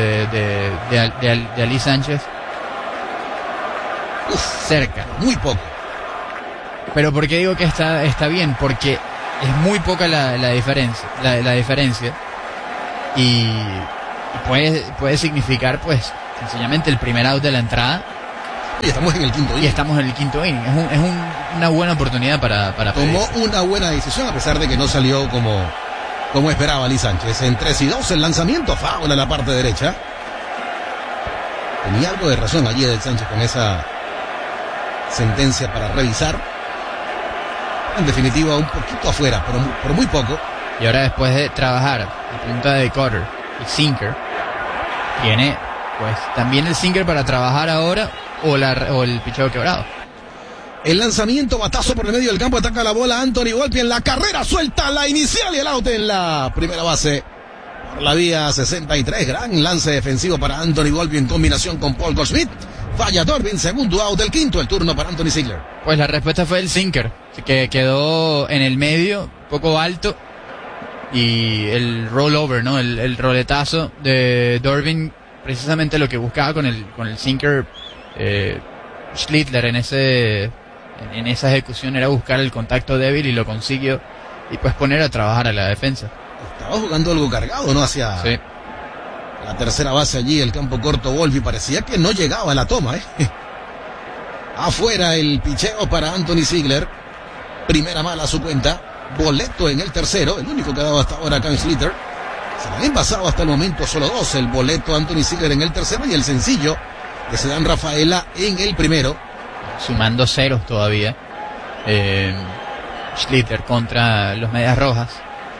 de Ali Sánchez. Uf, cerca. Muy poco. Pero ¿por qué digo que está bien? Porque es muy poca la diferencia. La diferencia. Y puede significar, pues, sencillamente el primer out de la entrada. Y estamos en el quinto inning. Es una buena oportunidad para tomó una buena decisión a pesar de que no salió como esperaba Lee Sánchez. En 3-2 el lanzamiento, foul a la parte derecha. Tenía algo de razón allí Edel Sánchez con esa sentencia para revisar. En definitiva, un poquito afuera, pero por muy poco. Y ahora, después de trabajar la punta de cutter y sinker, tiene pues también el sinker para trabajar ahora o el picheo quebrado. El lanzamiento, batazo por el medio del campo, ataca la bola Anthony Volpi en la carrera, suelta la inicial y el out en la primera base. Por la vía 63, gran lance defensivo para Anthony Volpi en combinación con Paul Goldschmidt. Falla Dorbin, segundo out del quinto, el turno para Anthony Ziegler. Pues la respuesta fue el sinker, que quedó en el medio, poco alto, y el rollover, ¿no? El roletazo de Dorbin, precisamente lo que buscaba con el sinker Schlittler en esa ejecución era buscar el contacto débil y lo consiguió, y pues poner a trabajar a la defensa. Estaba jugando algo cargado, ¿no? Hacia la tercera base allí, el campo corto Volpi, parecía que no llegaba a la toma, Afuera el picheo para Anthony Ziegler. Primera mala a su cuenta. Boleto en el tercero, el único que ha dado hasta ahora acá en Schlitter. Se le habían pasado hasta el momento solo dos. El boleto Anthony Ziegler en el tercero y el sencillo de Cedán Rafaela en el primero. Sumando ceros todavía. Schlitter contra los Medias Rojas.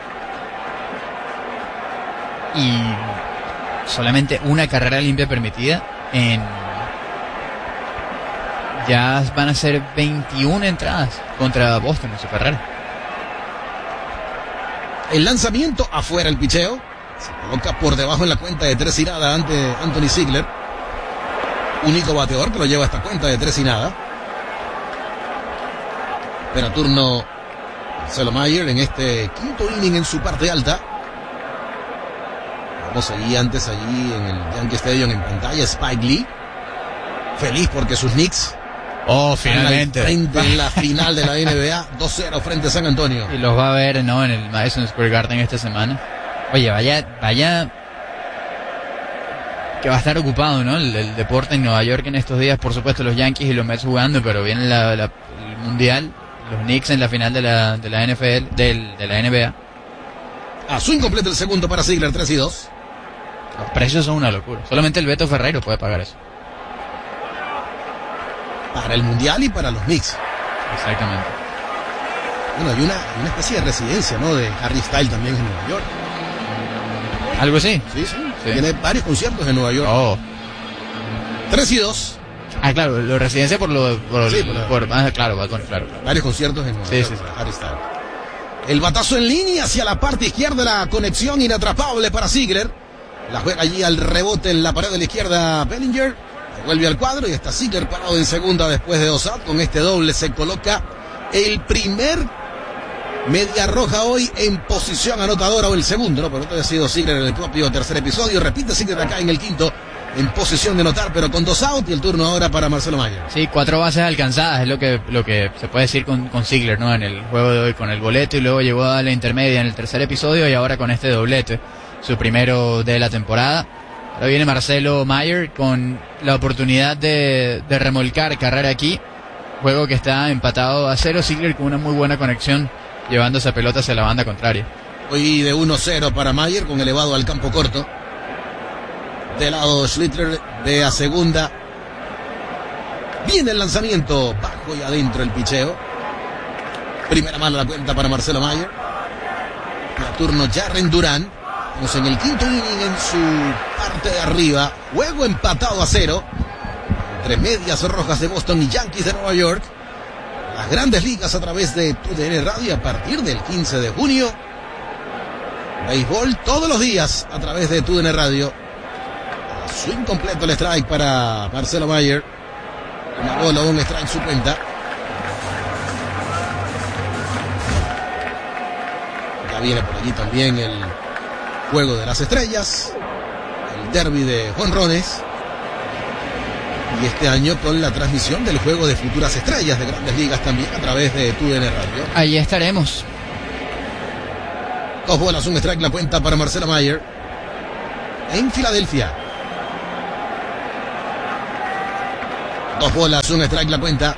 Y solamente una carrera limpia permitida ya van a ser 21 entradas contra Boston en su carrera. El lanzamiento, afuera el picheo. Se coloca por debajo en la cuenta de 3 y nada ante Anthony Ziegler. Único bateador que lo lleva a esta cuenta de 3 y nada. Pero turno Marcelo Mayer en este quinto inning en su parte alta. Vamos allí antes, allí en el Yankee Stadium en pantalla, Spike Lee. Feliz porque sus Knicks finalmente en la final de la NBA 2-0 frente a San Antonio. Y los va a ver, ¿no? En el Madison Square Garden esta semana. Oye, vaya que va a estar ocupado, ¿no? El deporte en Nueva York en estos días. Por supuesto los Yankees y los Mets jugando, pero viene el Mundial, los Knicks en la final de la NFL, de la NBA. A swing completo el segundo para Ziegler, 3-2. Los precios son una locura. Solamente el Beto Ferreiro puede pagar eso. Para el Mundial y para los Knicks. Exactamente. Bueno, hay una especie de residencia, ¿no? De Harry Styles también en Nueva York. ¿Algo así? Sí. Tiene varios conciertos en Nueva York. 3-2. Ah, claro, la residencia claro. Varios conciertos en Nueva York. Harry Styles. El batazo en línea hacia la parte izquierda, la conexión inatrapable para Ziegler. La juega allí al rebote en la pared de la izquierda Bellinger. Vuelve al cuadro y está Ziegler parado en segunda después de 2 outs. Con este doble se coloca el primer media roja hoy en posición anotadora, o el segundo, ¿no? Pero esto ha sido Ziegler en el propio tercer episodio. Repite Ziegler acá en el quinto en posición de anotar, pero con 2 outs, y el turno ahora para Marcelo Mayer. Sí, 4 bases alcanzadas, es lo que se puede decir con Ziegler, ¿no? En el juego de hoy con el boleto, y luego llegó a la intermedia en el tercer episodio, y ahora con este doblete, su primero de la temporada. Ahora viene Marcelo Mayer con la oportunidad de remolcar carrera aquí. Juego que está empatado a 0. Ziegler con una muy buena conexión, llevando esa pelota hacia la banda contraria. Hoy de 1-0 para Mayer, con elevado al campo corto. De lado Schlittler, de a segunda. Viene el lanzamiento, bajo y adentro el picheo. Primera mala la cuenta para Marcelo Mayer. La turno Jarren Durán. Estamos en el quinto inning en su parte de arriba. Juego empatado a 0 entre Medias Rojas de Boston y Yankees de Nueva York. Las Grandes Ligas a través de TUDN Radio a partir del 15 de junio. Béisbol todos los días a través de TUDN Radio. Swing completo el strike para Marcelo Mayer. Una bola, un strike su cuenta. Ya viene por allí también el Juego de las Estrellas, el derbi de jonrones. Y este año con la transmisión del juego de futuras estrellas de Grandes Ligas también a través de TUDN Radio. Ahí estaremos. 2 bolas, un strike la cuenta para Marcelo Mayer en Filadelfia. 2 bolas, un strike la cuenta.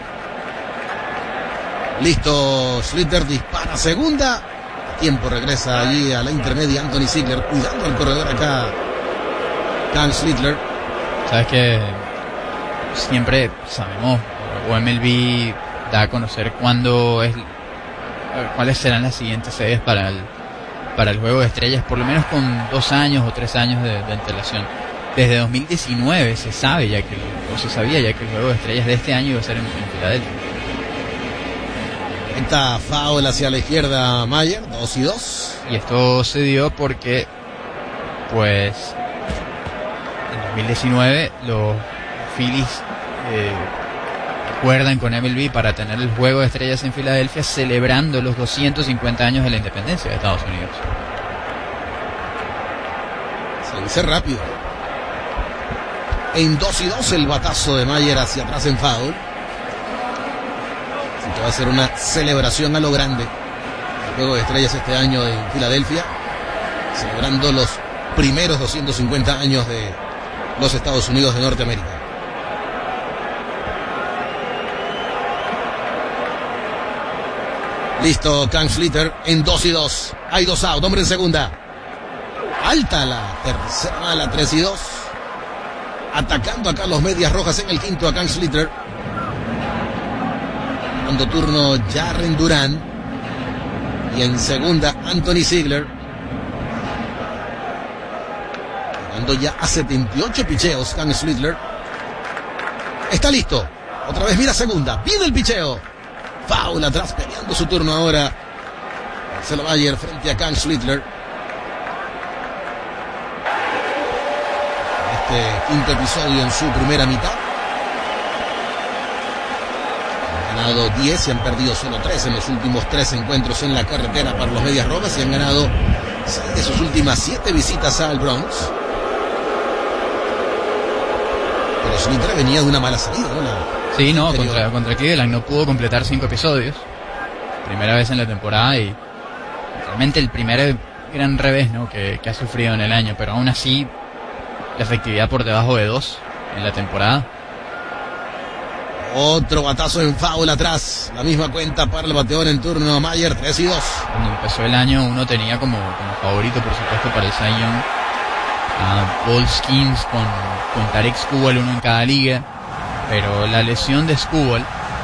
Listo, Schlitter dispara segunda. A tiempo regresa allí a la intermedia Anthony Ziegler, cuidando al corredor acá. Kyle Schlitter. Sabes que siempre sabemos, o MLB da a conocer cuáles serán las siguientes sedes para el juego de estrellas, por lo menos con 2 años o 3 años de antelación. Desde 2019 se sabía ya que el juego de estrellas de este año iba a ser en Filadelfia. Está foul hacia la izquierda Mayer, 2-2. Y esto se dio porque, pues, en 2019 los Phillies acuerdan con MLB para tener el juego de estrellas en Filadelfia, celebrando los 250 años de la independencia de Estados Unidos. Se dice rápido. En 2-2 el batazo de Mayer hacia atrás en foul. Así que va a ser una celebración a lo grande el juego de estrellas este año en Filadelfia, celebrando los primeros 250 años de los Estados Unidos de Norteamérica. Listo, Kyle Schlitter en 2-2. Hay 2 out, hombre en segunda. Alta la tercera mala, 3-2. Atacando acá los Medias Rojas en el quinto a Kyle Schlitter. Dando turno Jarren Duran. Y en segunda Anthony Ziegler. Llegando ya a 78 picheos Kyle Schlitter. Está listo. Otra vez mira segunda. Viene el picheo. Foul atrás, peleando su turno ahora Marcelo Mayer frente a Kyle Schlitter. Este quinto episodio en su primera mitad. Han ganado 10 y han perdido solo 3 en los últimos 3 encuentros en la carretera para los Medias Rojas, y han ganado 6 de sus últimas 7 visitas al Bronx. Pero Schlitter venía de una mala salida, ¿no? Sí, no, contra Cleveland no pudo completar 5 episodios. Primera vez en la temporada y realmente el primer gran revés, ¿no? que ha sufrido en el año, pero aún así la efectividad por debajo de 2 en la temporada. Otro batazo en foul atrás. La misma cuenta para el bateador en turno Mayer, 3-2. Cuando empezó el año uno tenía como favorito, por supuesto, para el Cy Young a Paul Skeens con Tarek Skubal, uno en cada liga. Pero la lesión de Skubal,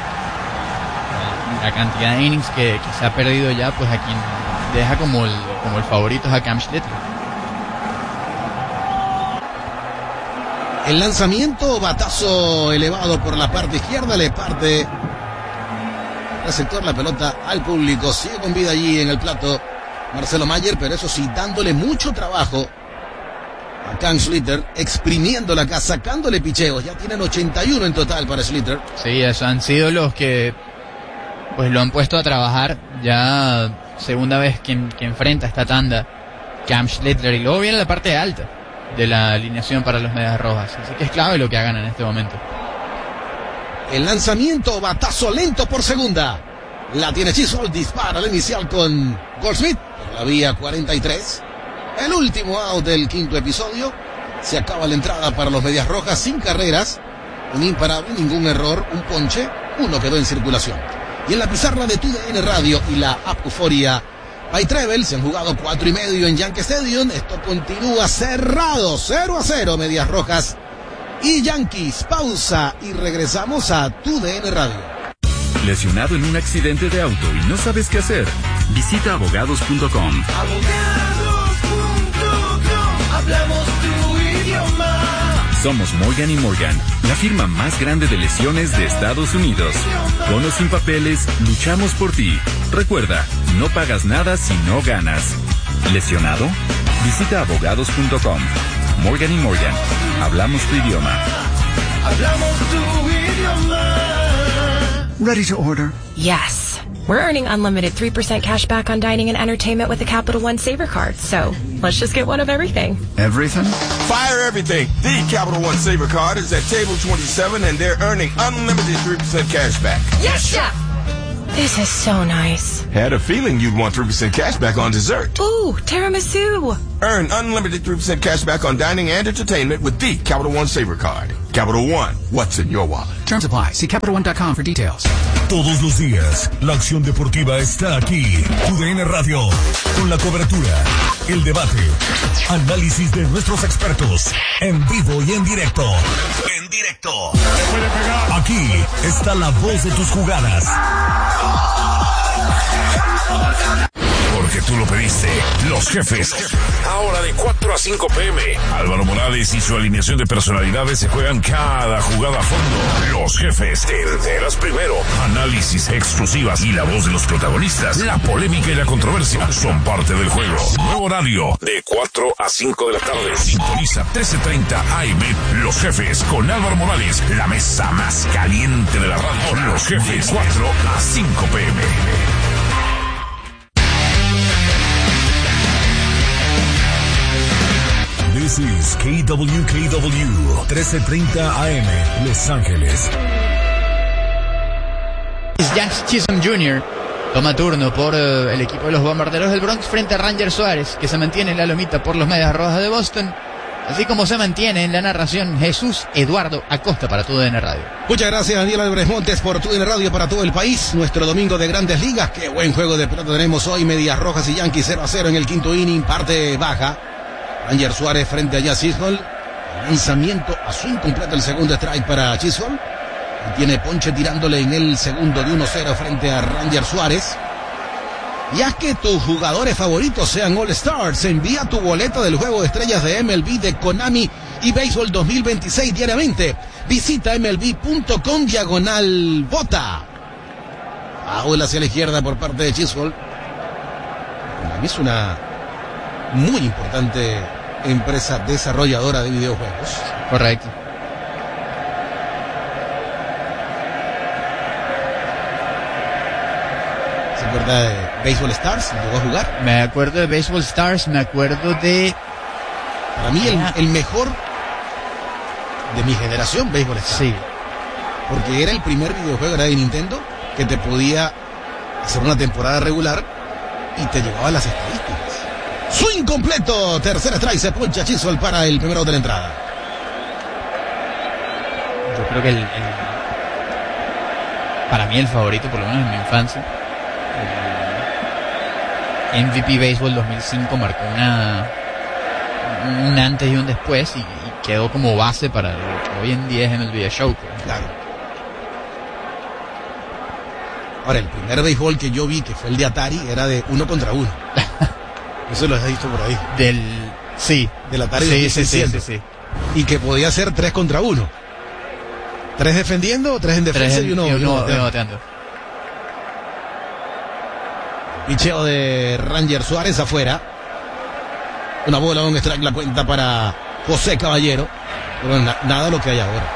la cantidad de innings que se ha perdido ya, pues a quien deja como el favorito es a Cam Schlitter. El lanzamiento, batazo elevado por la parte izquierda, le parte el receptor la pelota al público. Sigue con vida allí en el plato Marcelo Mayer, pero eso sí, dándole mucho trabajo a Kyle Schlitter, exprimiéndola acá, sacándole picheos. Ya tienen 81 en total para Schlitter. Sí, eso han sido los que pues lo han puesto a trabajar. Ya segunda vez que enfrenta esta tanda Cam Schlitter, y luego viene la parte alta de la alineación para los Medias Rojas, así que es clave lo que hagan en este momento. El lanzamiento, batazo lento por segunda. La tiene Chisholm, dispara la inicial con Goldschmidt por la vía 43. El último out del quinto episodio. Se acaba la entrada para los Medias Rojas sin carreras, un imparable, ningún error, un ponche, uno quedó en circulación. Y en la pizarra de TUDN Radio y la app Euforia by Treble se han jugado 4:30 en Yankee Stadium. Esto continúa cerrado, 0-0, Medias Rojas y Yankees. Pausa y regresamos a TUDN Radio. ¿Lesionado en un accidente de auto y no sabes qué hacer? Visita abogados.com. Hablamos tu idioma. Somos Morgan & Morgan, la firma más grande de lesiones de Estados Unidos. Con o sin papeles, luchamos por ti. Recuerda, no pagas nada si no ganas. ¿Lesionado? Visita abogados.com. Morgan & Morgan, hablamos tu idioma. Hablamos tu idioma. Ready to order? Yes. We're earning unlimited 3% cash back on dining and entertainment with the Capital One Saver Card. So let's just get one of everything. Everything? Fire everything. The Capital One Saver Card is at table 27 and they're earning unlimited 3% cash back. Yes, Chef! This is so nice. Had a feeling you'd want 3% cash back on dessert. Ooh, tiramisu. Earn unlimited 3% cash back on dining and entertainment with the Capital One Saver Card. Capital One, what's in your wallet? Terms apply. See CapitalOne.com for details. Todos los días, la acción deportiva está aquí. TUDN Radio, con la cobertura, el debate, análisis de nuestros expertos, en vivo y en directo. En directo. Aquí está la voz de tus jugadas. Porque tú lo pediste. Los Jefes. Ahora de 4 a 5 p.m. Álvaro Morales y su alineación de personalidades se juegan cada jugada a fondo. Los Jefes. Te enteras primero. Análisis, exclusivas y la voz de los protagonistas. La polémica y la controversia son parte del juego. Nuevo horario de 4 a 5 de la tarde. Sintoniza 13:30 AM. Los Jefes con Álvaro Morales. La mesa más caliente de la radio. Los Jefes 4 a 5 p.m. This is KWKW 1330 AM, Los Ángeles. Jazz Chisholm Jr. toma turno por el equipo de los Bombarderos del Bronx frente a Ranger Suárez, que se mantiene en la lomita por los Medias Rojas de Boston, así como se mantiene en la narración Jesús Eduardo Acosta para TUDN Radio. Muchas gracias, Daniel Álvarez Montes, por TUDN Radio para todo el país. Nuestro domingo de Grandes Ligas. Qué buen juego de pelota tenemos hoy. Medias Rojas y Yankees 0-0 en el quinto inning, parte baja. Ranger Suárez frente a Jazz Chisholm. Lanzamiento a swing completo, el segundo strike para Chisholm. Y tiene ponche tirándole en el segundo de 1-0 frente a Ranger Suárez. Y haz que tus jugadores favoritos sean All Stars. Envía tu boleto del juego de estrellas de MLB, de Konami y Béisbol 2026 diariamente. Visita MLB.com/vota. Foul hacia la izquierda por parte de Chisholm. Konami es una muy importante empresa desarrolladora de videojuegos. Correcto. ¿Se acuerda de Baseball Stars? ¿Llegó a jugar? Me acuerdo de Baseball Stars, me acuerdo de... Para mí el mejor de mi generación, Baseball Stars. Sí. Porque era el primer videojuego, era de Nintendo, que te podía hacer una temporada regular y te llevaba las estadísticas. Swing completo, tercer strike, se poncha Chisholm para el primero de la entrada. Yo creo que para mí el favorito, por lo menos en mi infancia, el MVP Baseball 2005 marcó un antes y un después y quedó como base para lo que hoy en día es MLB Show. Claro. Ahora, el primer béisbol que yo vi, que fue el de Atari, era de 1 contra 1. Eso lo has visto por ahí. Sí. Del Atari. Sí. Y que podía ser 3 contra 1. 3 defendiendo, 3 en defensa y uno bateando. Picheo de Ranger Suárez afuera. Una bola, un strike, la cuenta para José Caballero. Pero nada lo que hay ahora.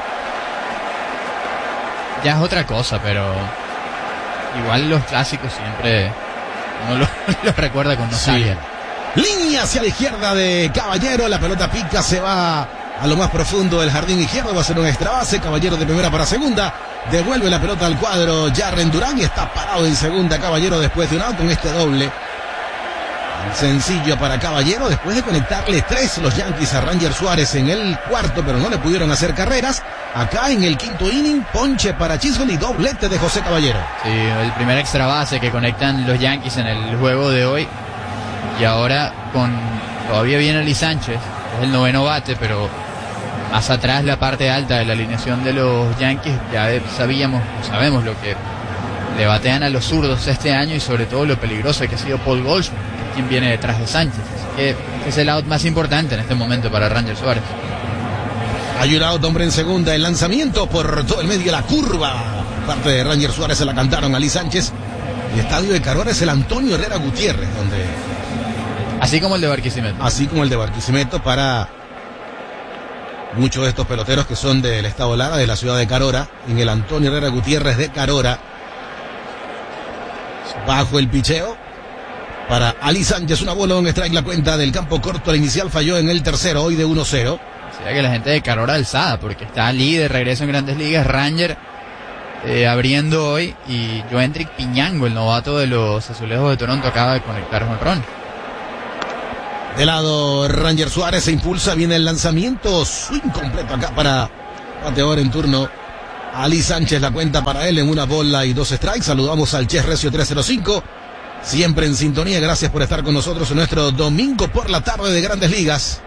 Ya es otra cosa, pero igual los clásicos siempre uno los recuerda con nostalgia. Sí. Línea hacia la izquierda de Caballero, la pelota pica, se va a lo más profundo del jardín izquierdo, va a ser un extra base. Caballero de primera para segunda, devuelve la pelota al cuadro Jarren Durán y está parado en segunda Caballero después de un out con este doble. Sencillo para Caballero después de conectarle 3 los Yankees a Ranger Suárez en el cuarto, pero no le pudieron hacer carreras. Acá en el quinto inning, ponche para Chisholm y doblete de José Caballero. Sí, el primer extra base que conectan los Yankees en el juego de hoy. Y ahora todavía viene Lee Sánchez, es el noveno bate, pero más atrás la parte alta de la alineación de los Yankees, ya sabemos lo que le batean a los zurdos este año y sobre todo lo peligroso que ha sido Paul Goldschmidt, quien viene detrás de Sánchez. Así que es el out más importante en este momento para Ranger Suárez. Hay un out, hombre en segunda, el lanzamiento por todo el medio de la curva. Parte de Ranger Suárez se la cantaron a Lee Sánchez. El estadio de Carora es el Antonio Herrera Gutiérrez, así como el de Barquisimeto. Así como el de Barquisimeto para muchos de estos peloteros que son del estado Lara, de la ciudad de Carora, en el Antonio Herrera Gutiérrez de Carora. Bajo el picheo para Ali Sánchez, una bola, un strike, la cuenta del campo corto. La inicial falló en el tercero, hoy de 1-0. Sería que la gente de calor alzada, porque está Ali de regreso en Grandes Ligas, Ranger abriendo hoy, y Joendrick Piñango, el novato de los Azulejos de Toronto, acaba de conectar jonrón. De lado Ranger Suárez se impulsa, viene el lanzamiento, swing completo acá para bateador en turno Ali Sánchez, la cuenta para él en 1 bola y 2 strikes. Saludamos al Chef Recio 305, siempre en sintonía. Gracias por estar con nosotros en nuestro domingo por la tarde de Grandes Ligas.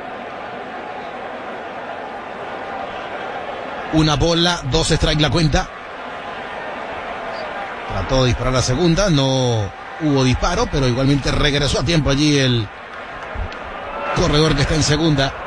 1 bola, 2 strikes la cuenta. Trató de disparar a segunda, no hubo disparo, pero igualmente regresó a tiempo allí el corredor que está en segunda.